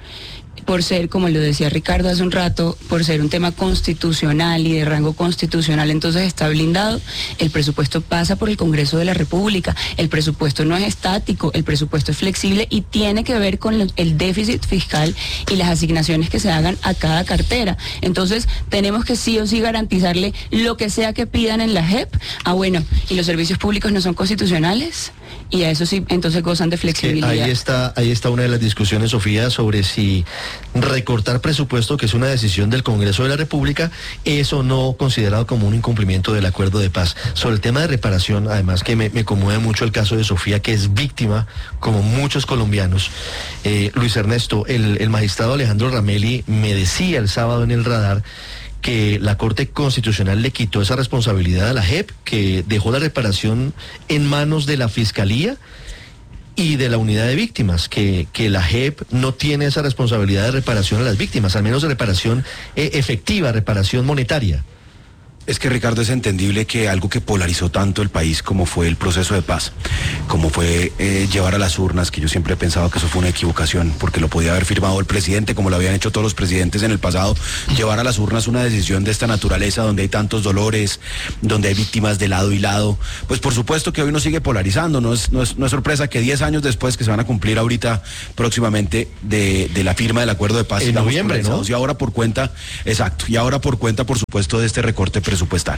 por ser, como lo decía Ricardo hace un rato, por ser un tema constitucional y de rango constitucional, entonces está blindado, el presupuesto pasa por el Congreso de la República, el presupuesto no es estático, el presupuesto es flexible y tiene que ver con el déficit fiscal y las asignaciones que se hagan a cada cartera. Entonces, tenemos que sí o sí garantizarle lo que sea que pidan en la J E P. Ah, bueno, ¿y los servicios públicos no son constitucionales? Y a eso sí, entonces gozan de flexibilidad. Ahí está, ahí está una de las discusiones, Sofía, sobre si recortar presupuesto, que es una decisión del Congreso de la República, es o no considerado como un incumplimiento del acuerdo de paz. Sobre el tema de reparación, además que me, me conmueve mucho el caso de Sofía, que es víctima, como muchos colombianos. Eh, Luis Ernesto, el, el magistrado Alejandro Ramelli me decía el sábado en el radar que la Corte Constitucional le quitó esa responsabilidad a la J E P, que dejó la reparación en manos de la Fiscalía y de la unidad de víctimas, que, que la J E P no tiene esa responsabilidad de reparación a las víctimas, al menos de reparación eh, efectiva, reparación monetaria. Es que, Ricardo, es entendible que algo que polarizó tanto el país como fue el proceso de paz, como fue eh, llevar a las urnas, que yo siempre he pensado que eso fue una equivocación, porque lo podía haber firmado el presidente, como lo habían hecho todos los presidentes en el pasado, llevar a las urnas una decisión de esta naturaleza, donde hay tantos dolores, donde hay víctimas de lado y lado, pues por supuesto que hoy nos sigue polarizando, no es, no es, no es sorpresa que diez años después, que se van a cumplir ahorita próximamente de, de la firma del acuerdo de paz, en noviembre, ¿no? Y ahora por cuenta, exacto, y ahora por cuenta, por supuesto, de este recorte presupuestal.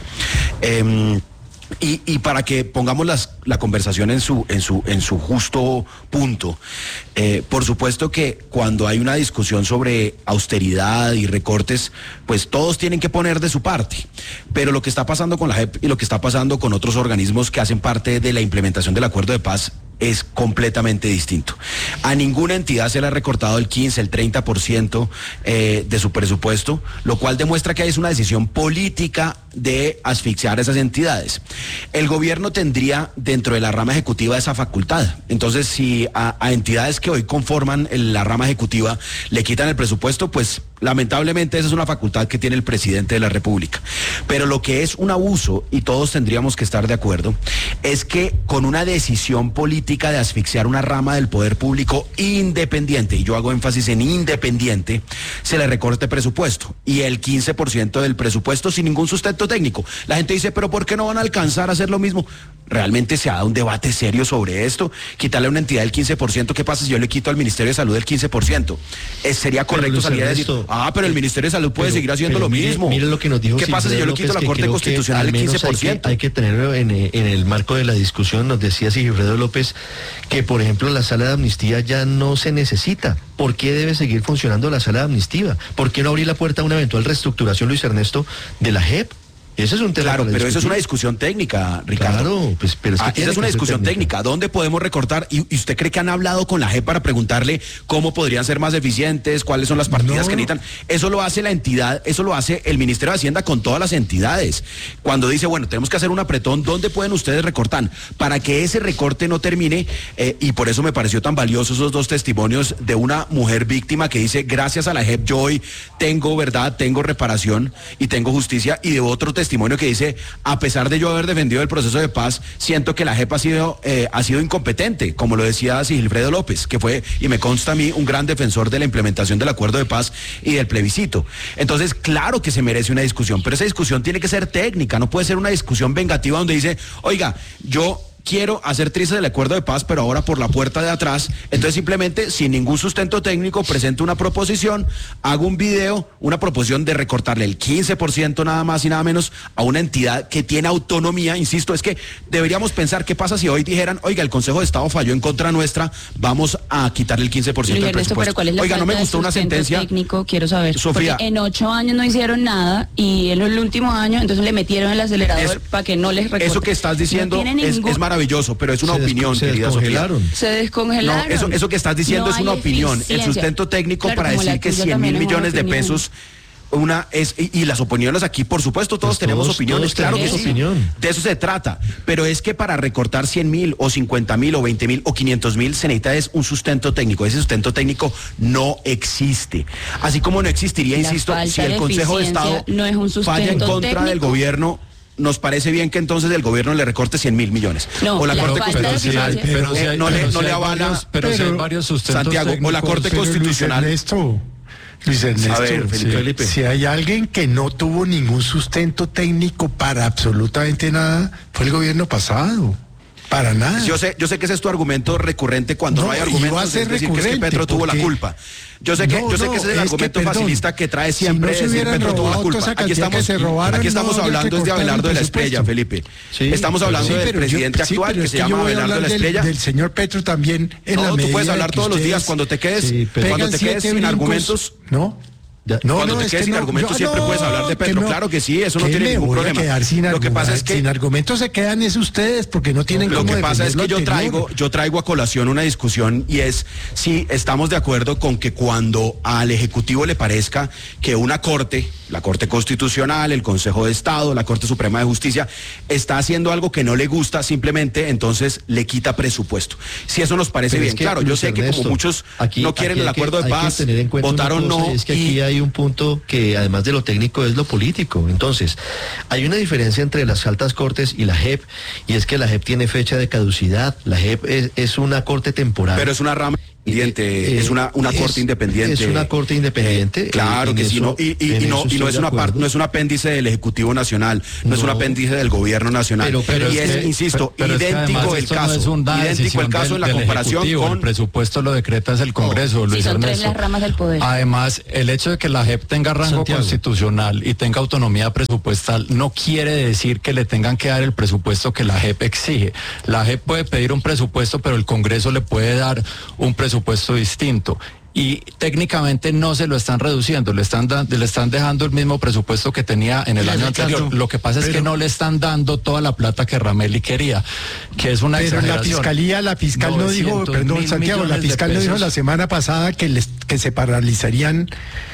Eh, y, y para que pongamos las, la conversación en su, en su, en su justo punto, eh, por supuesto que cuando hay una discusión sobre austeridad y recortes, pues todos tienen que poner de su parte. Pero lo que está pasando con la J E P y lo que está pasando con otros organismos que hacen parte de la implementación del acuerdo de paz es completamente distinto. A ninguna entidad se le ha recortado el quince, el treinta por ciento eh, de su presupuesto, lo cual demuestra que es una decisión política de asfixiar a esas entidades. El gobierno tendría dentro de la rama ejecutiva esa facultad. Entonces, si a, a entidades que hoy conforman el, la rama ejecutiva le quitan el presupuesto, pues lamentablemente esa es una facultad que tiene el presidente de la República. Pero lo que es un abuso, y todos tendríamos que estar de acuerdo, es que con una decisión política de asfixiar una rama del poder público independiente, y yo hago énfasis en independiente, se le recorte presupuesto, y el quince por ciento del presupuesto sin ningún sustento técnico. La gente dice, pero ¿por qué no van a alcanzar a hacer lo mismo? ¿Realmente se ha dado un debate serio sobre esto? Quitarle a una entidad el quince por ciento, ¿qué pasa si yo le quito al Ministerio de Salud el quince por ciento? ¿Es, ¿Sería correcto salir a decir, ah, pero el Ministerio de Salud puede pero, seguir haciendo lo mire, mismo? Mire lo que nos dijo. ¿Qué pasa si yo le quito a la Corte Constitucional el quince por ciento? Hay que, hay que tenerlo en, en el marco de la discusión. Nos decía Sigifredo López que, por ejemplo, la sala de amnistía ya no se necesita. ¿Por qué debe seguir funcionando la sala de amnistía? ¿Por qué no abrir la puerta a una eventual reestructuración, Luis Ernesto, de la J E P? Ese es un tema. Claro, pero discutir. Eso es una discusión técnica, Ricardo. Claro, pues, pero es que ah, esa es una discusión técnica. técnica. ¿Dónde podemos recortar? ¿Y, ¿Y usted cree que han hablado con la J E P para preguntarle cómo podrían ser más eficientes, cuáles son las partidas no. que necesitan? Eso lo hace la entidad, eso lo hace el Ministerio de Hacienda con todas las entidades. Cuando dice, bueno, tenemos que hacer un apretón, ¿dónde pueden ustedes recortar? Para que ese recorte no termine, eh, y por eso me pareció tan valioso esos dos testimonios de una mujer víctima que dice, gracias a la J E P yo hoy tengo verdad, tengo reparación y tengo justicia, y de otro testimonio que dice, a pesar de yo haber defendido el proceso de paz, siento que la J E P ha sido, eh, ha sido incompetente, como lo decía Sigifredo López, que fue, y me consta a mí, un gran defensor de la implementación del acuerdo de paz y del plebiscito. Entonces, claro que se merece una discusión, pero esa discusión tiene que ser técnica, no puede ser una discusión vengativa donde dice, oiga, yo quiero hacer trizas del acuerdo de paz, pero ahora por la puerta de atrás. Entonces simplemente, sin ningún sustento técnico, presento una proposición, hago un video, una proposición de recortarle el quince por ciento nada más y nada menos a una entidad que tiene autonomía. Insisto, es que deberíamos pensar qué pasa si hoy dijeran, oiga, el Consejo de Estado falló en contra nuestra, vamos a quitarle el quince por ciento del presupuesto. ¿Cuál es la oiga, no me falta gustó de una sustento sentencia técnico? Quiero saber. Sofía, porque en ocho años no hicieron nada y en el último año entonces le metieron el acelerador para que no les recorten. Eso que estás diciendo no es, ningún... es maravilloso, pero es una Se opinión, se querida Sofía. Se descongelaron. No, eso, eso que estás diciendo no es una opinión. Eficiencia. El sustento técnico claro, para decir que cien mil millones de pesos una es y, y las opiniones aquí, por supuesto, todos pues tenemos todos, opiniones, todos claro que sí. Opinión. De eso se trata. Pero es que para recortar cien mil o cincuenta mil o veinte mil o quinientos mil se necesita es un sustento técnico. Ese sustento técnico no existe. Así como no existiría, la insisto, si el Consejo de Estado no es un falla en contra técnico. del gobierno. Nos parece bien que entonces el gobierno le recorte cien mil millones. No, o la, la Corte Constitucional si pero si hay, no, pero le, no si le avala. Varios, pero, pero si hay varios sustentos Santiago, técnicos, o la Corte Constitucional. Luis Ernesto, Luis Ernesto, a ver, Felipe, si, Felipe. si hay alguien que no tuvo ningún sustento técnico para absolutamente nada, fue el gobierno pasado. Para nada. Yo sé, yo sé que ese es tu argumento recurrente cuando no, no hay argumentos, es decir que es que Petro tuvo la culpa. Yo sé que, no, yo sé no, que ese es el argumento que, facilista que trae siempre si no decir Petro tuvo la culpa. Aquí estamos, robaron, aquí estamos no, hablando de Abelardo de la Espriella, Felipe. Sí, estamos hablando sí, del presidente yo, actual sí, que se llama Abelardo de la Espriella. Del, del señor Petro también. En no, la tú puedes hablar todos los días cuando te quedes, sí, cuando te quedes sin argumentos. No. Ya, No, Cuando no, te es quedes que sin no, argumentos yo- siempre no, puedes hablar de que Petro. no. Claro que sí, eso no ¿Qué tiene me ningún voy a problema. quedar sin Lo que pasa es argumentos? que Sin argumentos se quedan es ustedes porque no tienen Lo cómo que pasa es defender que lo yo anterior. traigo, yo traigo a colación una discusión y es si estamos de acuerdo con que cuando al Ejecutivo le parezca que una Corte, la Corte Constitucional, el Consejo de Estado, la Corte Suprema de Justicia, está haciendo algo que no le gusta, simplemente entonces le quita presupuesto. Si eso nos parece Pero bien, es que, claro, yo Luis sé que Ernesto, como muchos aquí- no quieren aquí el hay que- acuerdo de hay que paz, tener en cuenta una votaron cosa, no. Es que y- aquí hay un punto que además de lo técnico es lo político. Entonces, hay una diferencia entre las altas cortes y la J E P, y es que la J E P tiene fecha de caducidad. La J E P es, es una corte temporal. Pero es una rama independiente, Eh, es una, una es- corte independiente. es una corte independiente, Eh, claro eh, en que sí, eso- no, y, y- en y no, eso y no estoy es de una parte, acuerdo. no es un apéndice del Ejecutivo Nacional, no, es un No. apéndice del Gobierno Nacional. Pero- pero y es es, que- insisto, Pero es que idéntico además el esto no caso, es una idéntico el decisión caso del- en la del comparación Ejecutivo. con El presupuesto lo decreta es el Congreso, Sí, Luis son tres Ernesto. las ramas del poder. Además, el hecho de que la J E P tenga rango Santiago. constitucional y tenga autonomía presupuestal no quiere decir que le tengan que dar el presupuesto que la J E P exige. La J E P puede pedir un presupuesto, pero el Congreso le puede dar un presupuesto distinto. Y técnicamente no se lo están reduciendo, le están, da- le están dejando el mismo presupuesto que tenía en el Mire, año Ricardo, anterior. Lo que pasa es que pero- no le están dando toda la plata que Ramelli quería, que es una Pero la exageración. fiscalía, la fiscal no dijo, novecientos perdón, mil Santiago, la millones de fiscal no dijo pesos. la semana pasada que les que se paralizarían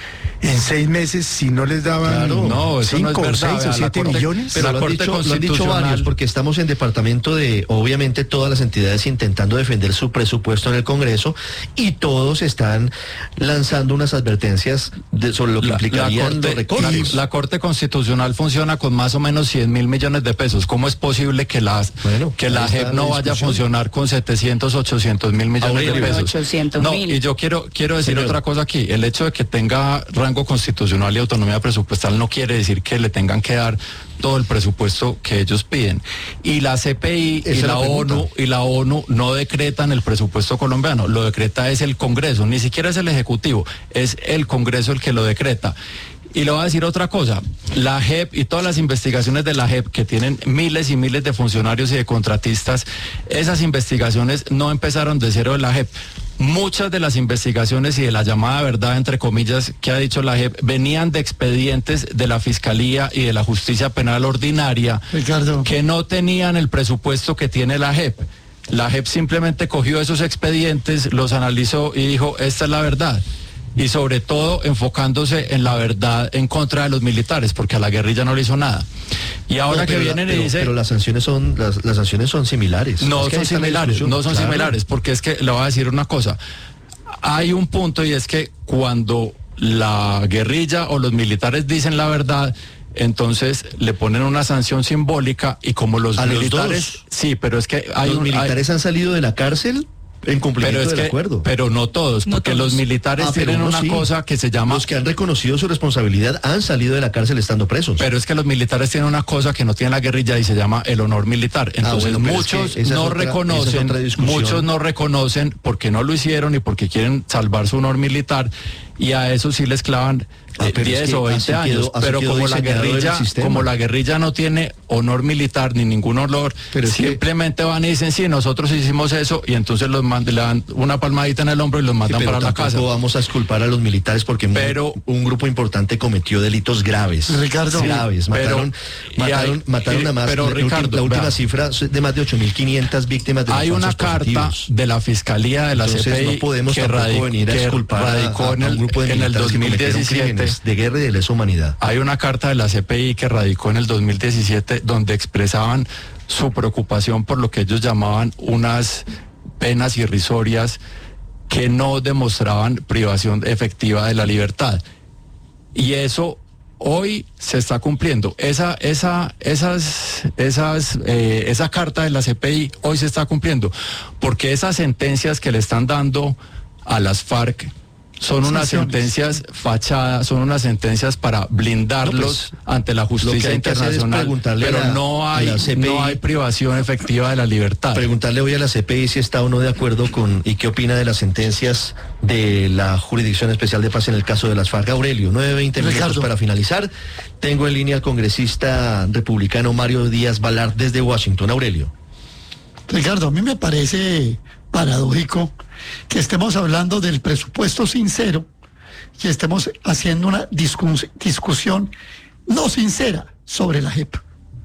en seis meses si no les daban Claro. No, eso no es cinco, verdad, seis vea, o la siete Corte- millones. Pero La lo han, Corte dicho, lo han dicho Constitucional- varios, porque estamos en departamento de, obviamente, todas las entidades intentando defender su presupuesto en el Congreso y todos están lanzando unas advertencias de- sobre lo que La, la implicarían corte, los recortes. la- la Corte Constitucional funciona con más o menos cien mil millones de pesos. ¿Cómo es posible que, las, Bueno, que ahí la está J E P la no vaya a discusión. funcionar con setecientos, ochocientos mil millones Aurelio. de pesos? ochocientos no, mil. y yo quiero, quiero decir Señor. otra cosa aquí. El hecho de que tenga rango constitucional y autonomía presupuestal no quiere decir que le tengan que dar todo el presupuesto que ellos piden. Y la C P I Esa y es la la pregunta. ONU y la ONU no decretan el presupuesto colombiano, lo decreta es el Congreso, ni siquiera es el Ejecutivo, es el Congreso el que lo decreta. Y le voy a decir otra cosa, la J E P y todas las investigaciones de la J E P que tienen miles y miles de funcionarios y de contratistas, esas investigaciones no empezaron de cero de la J E P. Muchas de las investigaciones y de la llamada verdad, entre comillas, que ha dicho la J E P, venían de expedientes de la Fiscalía y de la Justicia Penal Ordinaria, Ricardo. que no tenían el presupuesto que tiene la J E P. La J E P simplemente cogió esos expedientes, los analizó y dijo, esta es la verdad. Y sobre todo enfocándose en la verdad en contra de los militares, porque a la guerrilla no le hizo nada. Y ahora No, que pero la- vienen y pero- dicen... pero las sanciones son las, las sanciones son similares. No Es que ahí son está la similares, discusión. no son Claro. similares, porque es que le voy a decir una cosa. Hay un punto y es que cuando la guerrilla o los militares dicen la verdad, entonces le ponen una sanción simbólica y como los ¿A los militares... dos? Sí, pero es que hay Los un... hay- militares han salido de la cárcel en cumplimiento pero es del que, acuerdo. pero no todos, No porque todos. los militares Ah, pero tienen unos una sí. cosa que se llama... Los que han reconocido su responsabilidad han salido de la cárcel estando presos. Pero es que los militares tienen una cosa que no tiene la guerrilla y se llama el honor militar. Entonces bueno, pero es que muchos esa es no otra- esa es reconocen, otra discusión. muchos no reconocen porque no lo hicieron y porque quieren salvar su honor militar y a eso sí les clavan Ah, eh, pero es diez que o así veinte años. quedó- así Pero quedó como la diseñado el guerrilla, sistema. como la guerrilla no tiene honor militar ni ningún honor, Pero es que- simplemente van y dicen sí, nosotros hicimos eso y entonces los mand- le dan una palmadita en el hombro y los Sí, mandan pero para la tampoco casa. vamos a exculpar a los militares porque un- Pero- un, grupo importante cometió delitos graves. Ricardo. graves. Sí, Mataron, pero- y mataron, hay- mataron y- a más. pero, la, última- Ricardo, la última vea. cifra es de más de ocho mil quinientas víctimas de los Hay una falsos carta positivos. de la Fiscalía de la Entonces C P I no podemos que, tampoco radic- venir a que exculpar a, radicó a- en a el, un grupo de en el militares que cometieron dos mil diecisiete. crímenes de guerra y de lesa humanidad. Hay una carta de la C P I que radicó en el dos mil diecisiete donde expresaban su preocupación por lo que ellos llamaban unas penas irrisorias que no demostraban privación efectiva de la libertad. Y eso hoy se está cumpliendo. Esa, esa, esas, esas, eh, esa carta de la C P I hoy se está cumpliendo, porque esas sentencias que le están dando a las FARC son unas Sanciones. sentencias fachadas, son unas sentencias para blindarlos No, pues, ante la lo que justicia hay que hacer es internacional, preguntarle pero a la- no a hay, la C P I. no hay privación efectiva de la libertad. Preguntarle hoy a la C P I si está o no de acuerdo con y qué opina de las sentencias de la Jurisdicción Especial de Paz en el caso de las FARC. Aurelio, nueve veinte minutos Ricardo. para finalizar. Tengo en línea al congresista republicano Mario Díaz Balart desde Washington. Aurelio. Ricardo, a mí me parece paradójico que estemos hablando del presupuesto sincero y estemos haciendo una discus- discusión no sincera sobre la J E P.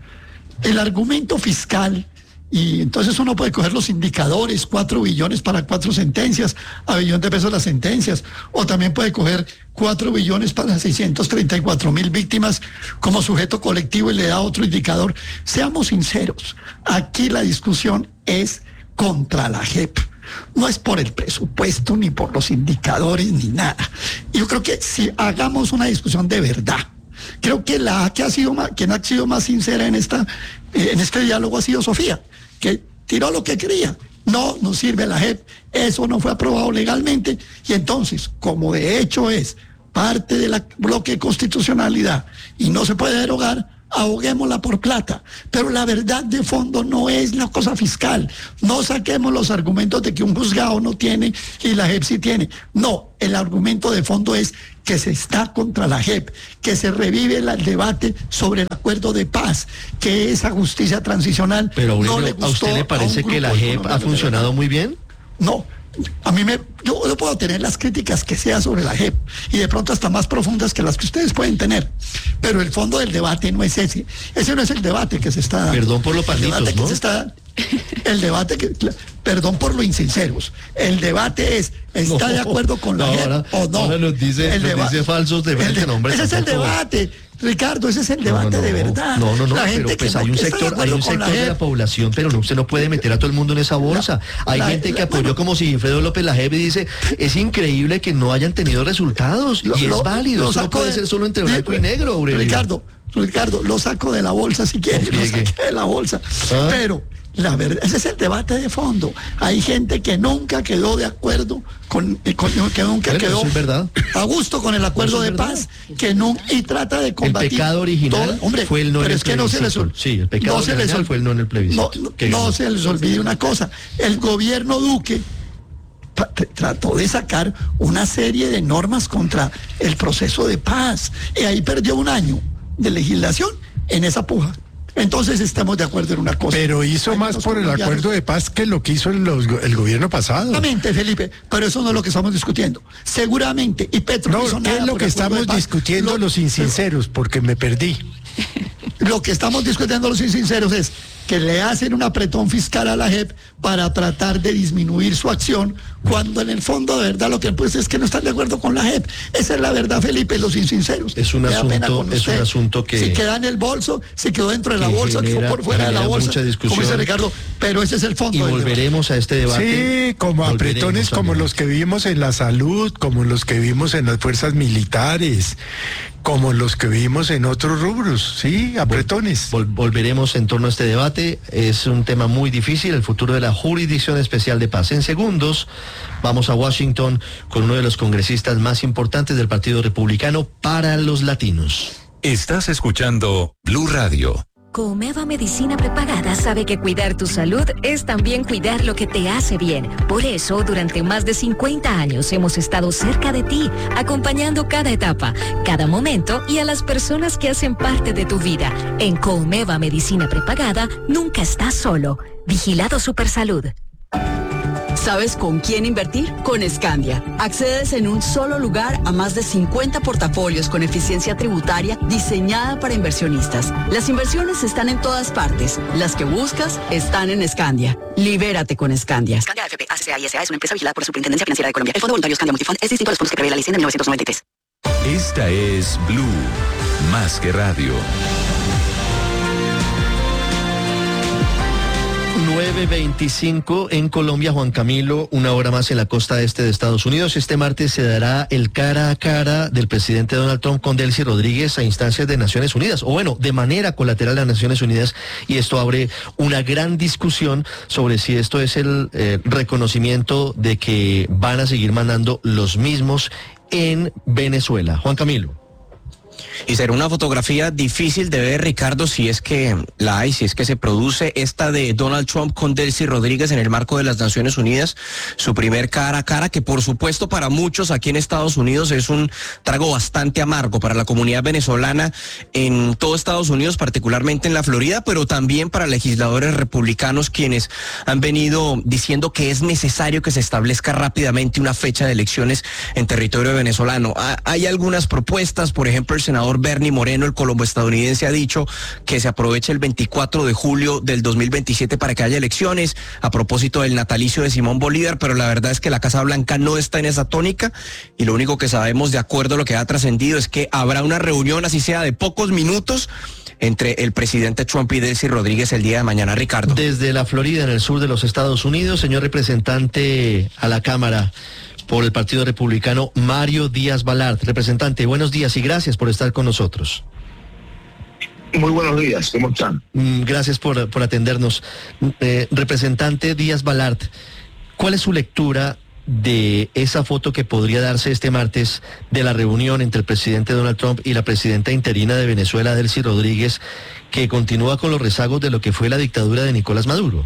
El argumento fiscal, y entonces uno puede coger los indicadores, cuatro billones para cuatro sentencias, a billón de pesos las sentencias, o también puede coger cuatro billones para seiscientos treinta y cuatro mil víctimas como sujeto colectivo y le da otro indicador. Seamos sinceros, aquí la discusión es contra la J E P. No es por el presupuesto, ni por los indicadores, ni nada. Yo creo que si hagamos una discusión de verdad, creo que la que ha sido más, quien ha sido más sincera en esta, eh, en este diálogo ha sido Sofía, que tiró lo que quería. No nos sirve la J E P, eso no fue aprobado legalmente, y entonces, como de hecho es parte del bloque de constitucionalidad y no se puede derogar, ahoguémosla por plata. Pero la verdad de fondo no es la cosa fiscal. No saquemos los argumentos de que un juzgado no tiene y la J E P sí tiene. No, el argumento de fondo es que se está contra la J E P, que se revive el debate sobre el acuerdo de paz, que esa justicia transicional. Pero Aurelio, no le gustó. ¿a usted le parece que la J E P ha funcionado muy bien? No. A mí me, yo, yo puedo tener las críticas que sea sobre la J E P y de pronto hasta más profundas que las que ustedes pueden tener, pero el fondo del debate no es ese. Ese no es el debate que se está dando. Perdón por los panditos, el debate ¿no? que se está, el debate que, perdón por lo insinceros. El debate es, ¿está no, de acuerdo con la no, J E P ahora, o no? Ahora nos dice, el nos deba- dice falsos de frente, el de, nombre. Ese es el tampoco. debate. Ricardo, ese es el debate no, no, de verdad. No, no, no, La pero gente pues que hay no un está de sector, hay acuerdo un con la sector de J E la P. población, pero no, usted no puede meter a todo el mundo en esa bolsa. La- hay la- gente que la- apoyó bueno. como si Sigfredo López la J E P dice, es increíble que no hayan tenido resultados, Lo- y es lo- válido, lo eso no saco puede de- ser solo entre Sí, blanco y negro, Aurelio. Ricardo, Ricardo, lo saco de la bolsa si quiere, No lo friegue. saqué de la bolsa. ¿Ah? Pero la verdad, ese es el debate de fondo. Hay gente que nunca quedó de acuerdo con, eh, con- que nunca Bueno, quedó eso es verdad. a gusto con el acuerdo Eso es de verdad. paz, que no, y trata de El combatir. pecado original todo- hombre, fue el no en pero el es que no se les plebiscito. ol- Sí, el pecado no se les original ol- fue el no en el plebiscito. No, no- Que no ganó. se les olvide una cosa. El gobierno Duque pa- tr- trató de sacar una serie de normas contra el proceso de paz. Y ahí perdió un año de legislación en esa puja. Entonces estamos de acuerdo en una cosa. Pero hizo Hay más unos por el colombianos- acuerdo de paz que lo que hizo el, los- el gobierno pasado. Seguramente, Felipe, pero eso no es lo que estamos discutiendo. Seguramente, y Petro no, No, hizo ¿qué nada es lo por que el acuerdo estamos de paz. discutiendo Lo- los insinceros? Porque me perdí. Lo que estamos discutiendo los insinceros es que le hacen un apretón fiscal a la J E P para tratar de disminuir su acción, cuando en el fondo de verdad lo que pues es que no están de acuerdo con la J E P. Esa es la verdad, Felipe, los insinceros. Es un Me da pena asunto- con es usted. un asunto que- Si queda en el bolso, si quedó dentro de la que bolsa, quedó genera- por fuera de la genera bolsa, mucha discusión. como dice Ricardo, pero ese es el fondo Y del debate. volveremos a este debate. Sí, como Volveremos apretones al como debate. los que vimos en la salud, como los que vimos en las fuerzas militares, como los que vimos en otros rubros, sí, apretones. Vol- volveremos en torno a este debate. Es un tema muy difícil, el futuro de la Jurisdicción Especial de Paz. En segundos, vamos a Washington con uno de los congresistas más importantes del Partido Republicano para los latinos. Estás escuchando Blue Radio. Comeva Medicina Prepagada sabe que cuidar tu salud es también cuidar lo que te hace bien. Por eso, durante más de cincuenta años hemos estado cerca de ti, acompañando cada etapa, cada momento y a las personas que hacen parte de tu vida. En Comeva Medicina Prepagada, nunca estás solo. Vigilado Supersalud. ¿Sabes con quién invertir? Con Scandia. Accedes en un solo lugar a más de cincuenta portafolios con eficiencia tributaria diseñada para inversionistas. Las inversiones están en todas partes. Las que buscas están en Scandia. Libérate con Scandia. Scandia F P A C C A y S A es una empresa vigilada por la Superintendencia Financiera de Colombia. El Fondo Voluntario Scandia Multifund es distinto a los fondos que prevé la ley cien de mil novecientos noventa y tres. Esta es Blue, más que radio. nueve veinticinco en Colombia, Juan Camilo, una hora más en la costa este de Estados Unidos. Este martes se dará el cara a cara del presidente Donald Trump con Delcy Rodríguez a instancias de Naciones Unidas, o bueno, de manera colateral a Naciones Unidas, y esto abre una gran discusión sobre si esto es el eh, reconocimiento de que van a seguir mandando los mismos en Venezuela. Juan Camilo. Y será una fotografía difícil de ver, Ricardo, si es que la hay, si es que se produce, esta de Donald Trump con Delcy Rodríguez en el marco de las Naciones Unidas, su primer cara a cara, que por supuesto para muchos aquí en Estados Unidos es un trago bastante amargo para la comunidad venezolana en todo Estados Unidos, particularmente en la Florida, pero también para legisladores republicanos quienes han venido diciendo que es necesario que se establezca rápidamente una fecha de elecciones en territorio venezolano. Hay algunas propuestas, por ejemplo, el senador Bernie Moreno, el colombo estadounidense, ha dicho que se aproveche el veinticuatro de julio del dos mil veintisiete para que haya elecciones a propósito del natalicio de Simón Bolívar, pero la verdad es que la Casa Blanca no está en esa tónica y lo único que sabemos, de acuerdo a lo que ha trascendido, es que habrá una reunión, así sea de pocos minutos, entre el presidente Trump y Delcy Rodríguez el día de mañana, Ricardo. Desde la Florida, en el sur de los Estados Unidos, señor representante a la Cámara por el Partido Republicano, Mario Díaz Balart. Representante, buenos días y gracias por estar con nosotros. Muy buenos días, ¿cómo están? Gracias por, por atendernos. Eh, representante Díaz Balart, ¿cuál es su lectura de esa foto que podría darse este martes de la reunión entre el presidente Donald Trump y la presidenta interina de Venezuela, Delcy Rodríguez, que continúa con los rezagos de lo que fue la dictadura de Nicolás Maduro?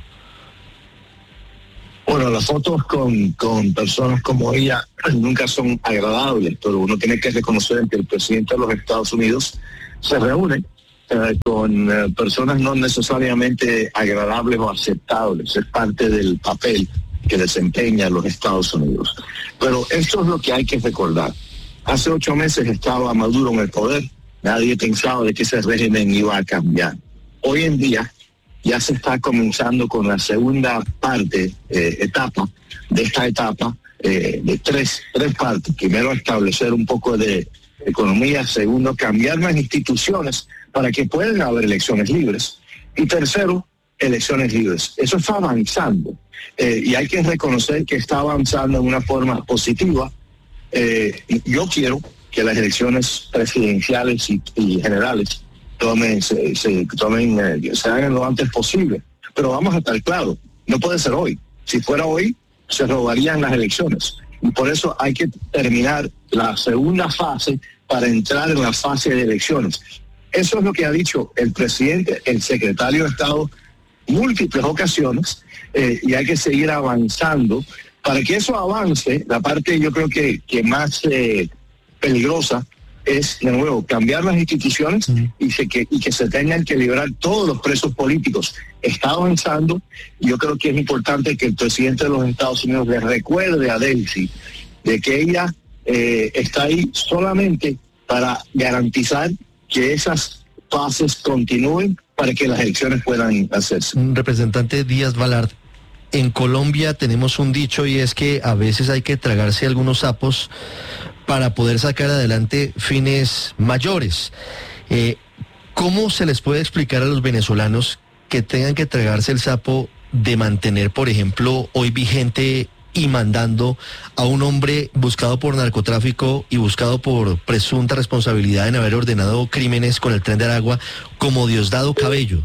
Bueno, las fotos con, con personas como ella nunca son agradables, pero uno tiene que reconocer que el presidente de los Estados Unidos se reúne eh, con eh, personas no necesariamente agradables o aceptables. Es parte del papel que desempeña los Estados Unidos. Pero esto es lo que hay que recordar. Hace ocho meses estaba Maduro en el poder. Nadie pensaba de que ese régimen iba a cambiar. Hoy en día ya se está comenzando con la segunda parte, eh, etapa, de esta etapa, eh, de tres, tres partes. Primero, establecer un poco de economía. Segundo, cambiar las instituciones para que puedan haber elecciones libres. Y tercero, elecciones libres. Eso está avanzando. Eh, y hay que reconocer que está avanzando de una forma positiva. Eh, yo quiero que las elecciones presidenciales y, y generales tomen, se, se, tomen, eh, se hagan lo antes posible. Pero vamos a estar claros, no puede ser hoy. Si fuera hoy, se robarían las elecciones. Y por eso hay que terminar la segunda fase para entrar en la fase de elecciones. Eso es lo que ha dicho el presidente, el secretario de Estado, múltiples ocasiones, eh, y hay que seguir avanzando. Para que eso avance, la parte yo creo que, que más eh, peligrosa es, de nuevo, cambiar las instituciones y, se, que, y que se tengan que liberar todos los presos políticos. Está avanzando. Yo creo que es importante que el presidente de los Estados Unidos le recuerde a Delcy de que ella eh, está ahí solamente para garantizar que esas fases continúen para que las elecciones puedan hacerse. Representante Díaz Balart, en Colombia tenemos un dicho y es que a veces hay que tragarse algunos sapos para poder sacar adelante fines mayores. Eh, ¿Cómo se les puede explicar a los venezolanos que tengan que tragarse el sapo de mantener, por ejemplo, hoy vigente y mandando a un hombre buscado por narcotráfico y buscado por presunta responsabilidad en haber ordenado crímenes con el Tren de Aragua, como Diosdado Cabello?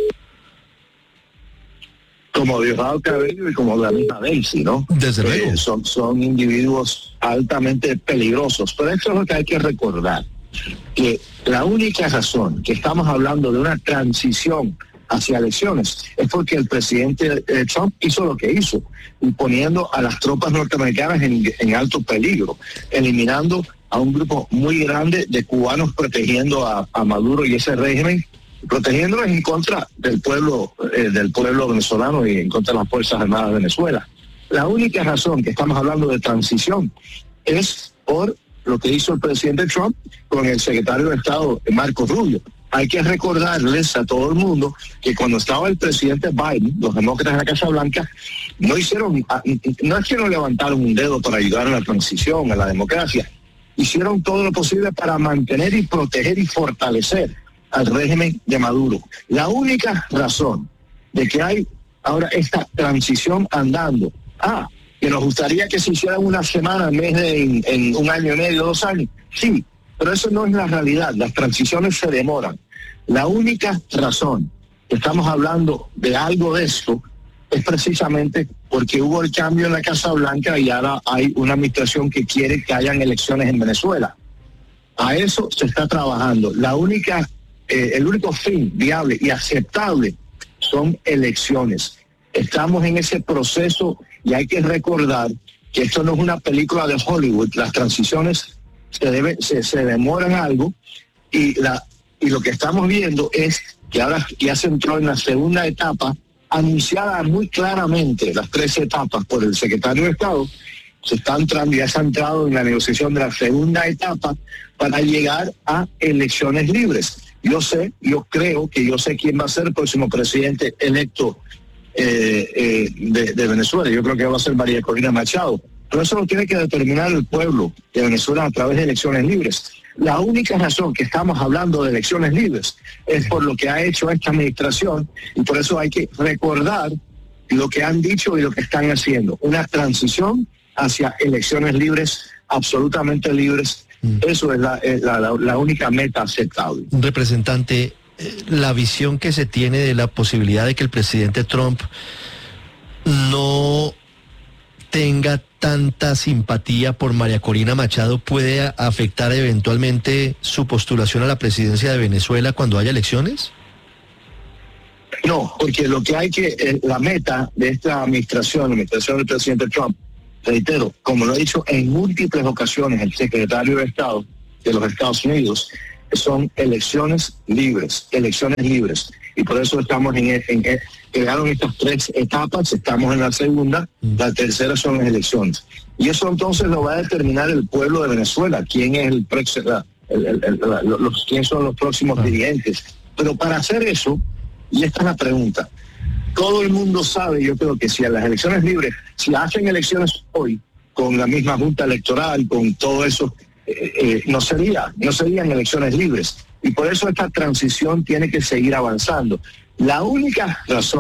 Como Diosdado Cabello y como la misma Delcy, ¿no? Desde luego. Eh, son, son individuos altamente peligrosos. Pero eso es lo que hay que recordar, que la única razón que estamos hablando de una transición hacia elecciones es porque el presidente eh, Trump hizo lo que hizo, poniendo a las tropas norteamericanas en, en alto peligro, eliminando a un grupo muy grande de cubanos protegiendo a, a Maduro y ese régimen, protegiéndolos en contra del pueblo eh, del pueblo venezolano y en contra de las Fuerzas Armadas de Venezuela. La única razón que estamos hablando de transición es por lo que hizo el presidente Trump con el secretario de Estado, Marco Rubio. Hay que recordarles a todo el mundo que cuando estaba el presidente Biden, los demócratas en la Casa Blanca, no hicieron, no es que no levantaron un dedo para ayudar a la transición, a la democracia, hicieron todo lo posible para mantener y proteger y fortalecer al régimen de Maduro. La única razón de que hay ahora esta transición andando, ah, que nos gustaría que se hiciera una semana en vez de en, en un año y medio, dos años, sí, pero eso no es la realidad, las transiciones se demoran. La única razón que estamos hablando de algo de esto es precisamente porque hubo el cambio en la Casa Blanca y ahora hay una administración que quiere que hayan elecciones en Venezuela. A eso se está trabajando. La única, eh, el único fin viable y aceptable son elecciones. Estamos en ese proceso y hay que recordar que esto no es una película de Hollywood. Las transiciones se, debe, se, se demoran algo y, la, y lo que estamos viendo es que ahora ya se entró en la segunda etapa, anunciada muy claramente, las tres etapas por el secretario de Estado. Se está entrando, ya se ha entrado en la negociación de la segunda etapa para llegar a elecciones libres. Yo sé, yo creo que yo sé quién va a ser el próximo presidente electo eh, eh, de, de Venezuela. Yo creo que va a ser María Corina Machado. Pero eso lo tiene que determinar el pueblo de Venezuela a través de elecciones libres. La única razón que estamos hablando de elecciones libres es por lo que ha hecho esta administración y por eso hay que recordar lo que han dicho y lo que están haciendo. Una transición hacia elecciones libres, absolutamente libres. Mm. Eso es la, la, la, la única meta aceptable. Representante, la visión que se tiene de la posibilidad de que el presidente Trump no tenga tanta simpatía por María Corina Machado puede afectar eventualmente su postulación a la presidencia de Venezuela cuando haya elecciones? No, porque lo que hay que, eh, la meta de esta administración, la administración del presidente Trump, reitero, como lo ha dicho en múltiples ocasiones el secretario de Estado de los Estados Unidos, son elecciones libres, elecciones libres. Y por eso estamos en, en, en quedaron estas tres etapas, estamos en la segunda, la tercera son las elecciones. Y eso entonces lo va a determinar el pueblo de Venezuela, quién es el, el, el, el la, los, quién son los próximos dirigentes. Pero para hacer eso, y esta es la pregunta, todo el mundo sabe, yo creo que si a las elecciones libres, si hacen elecciones hoy, con la misma junta electoral, con todo eso, eh, eh, no sería, no serían elecciones libres. Y por eso esta transición tiene que seguir avanzando. La única razón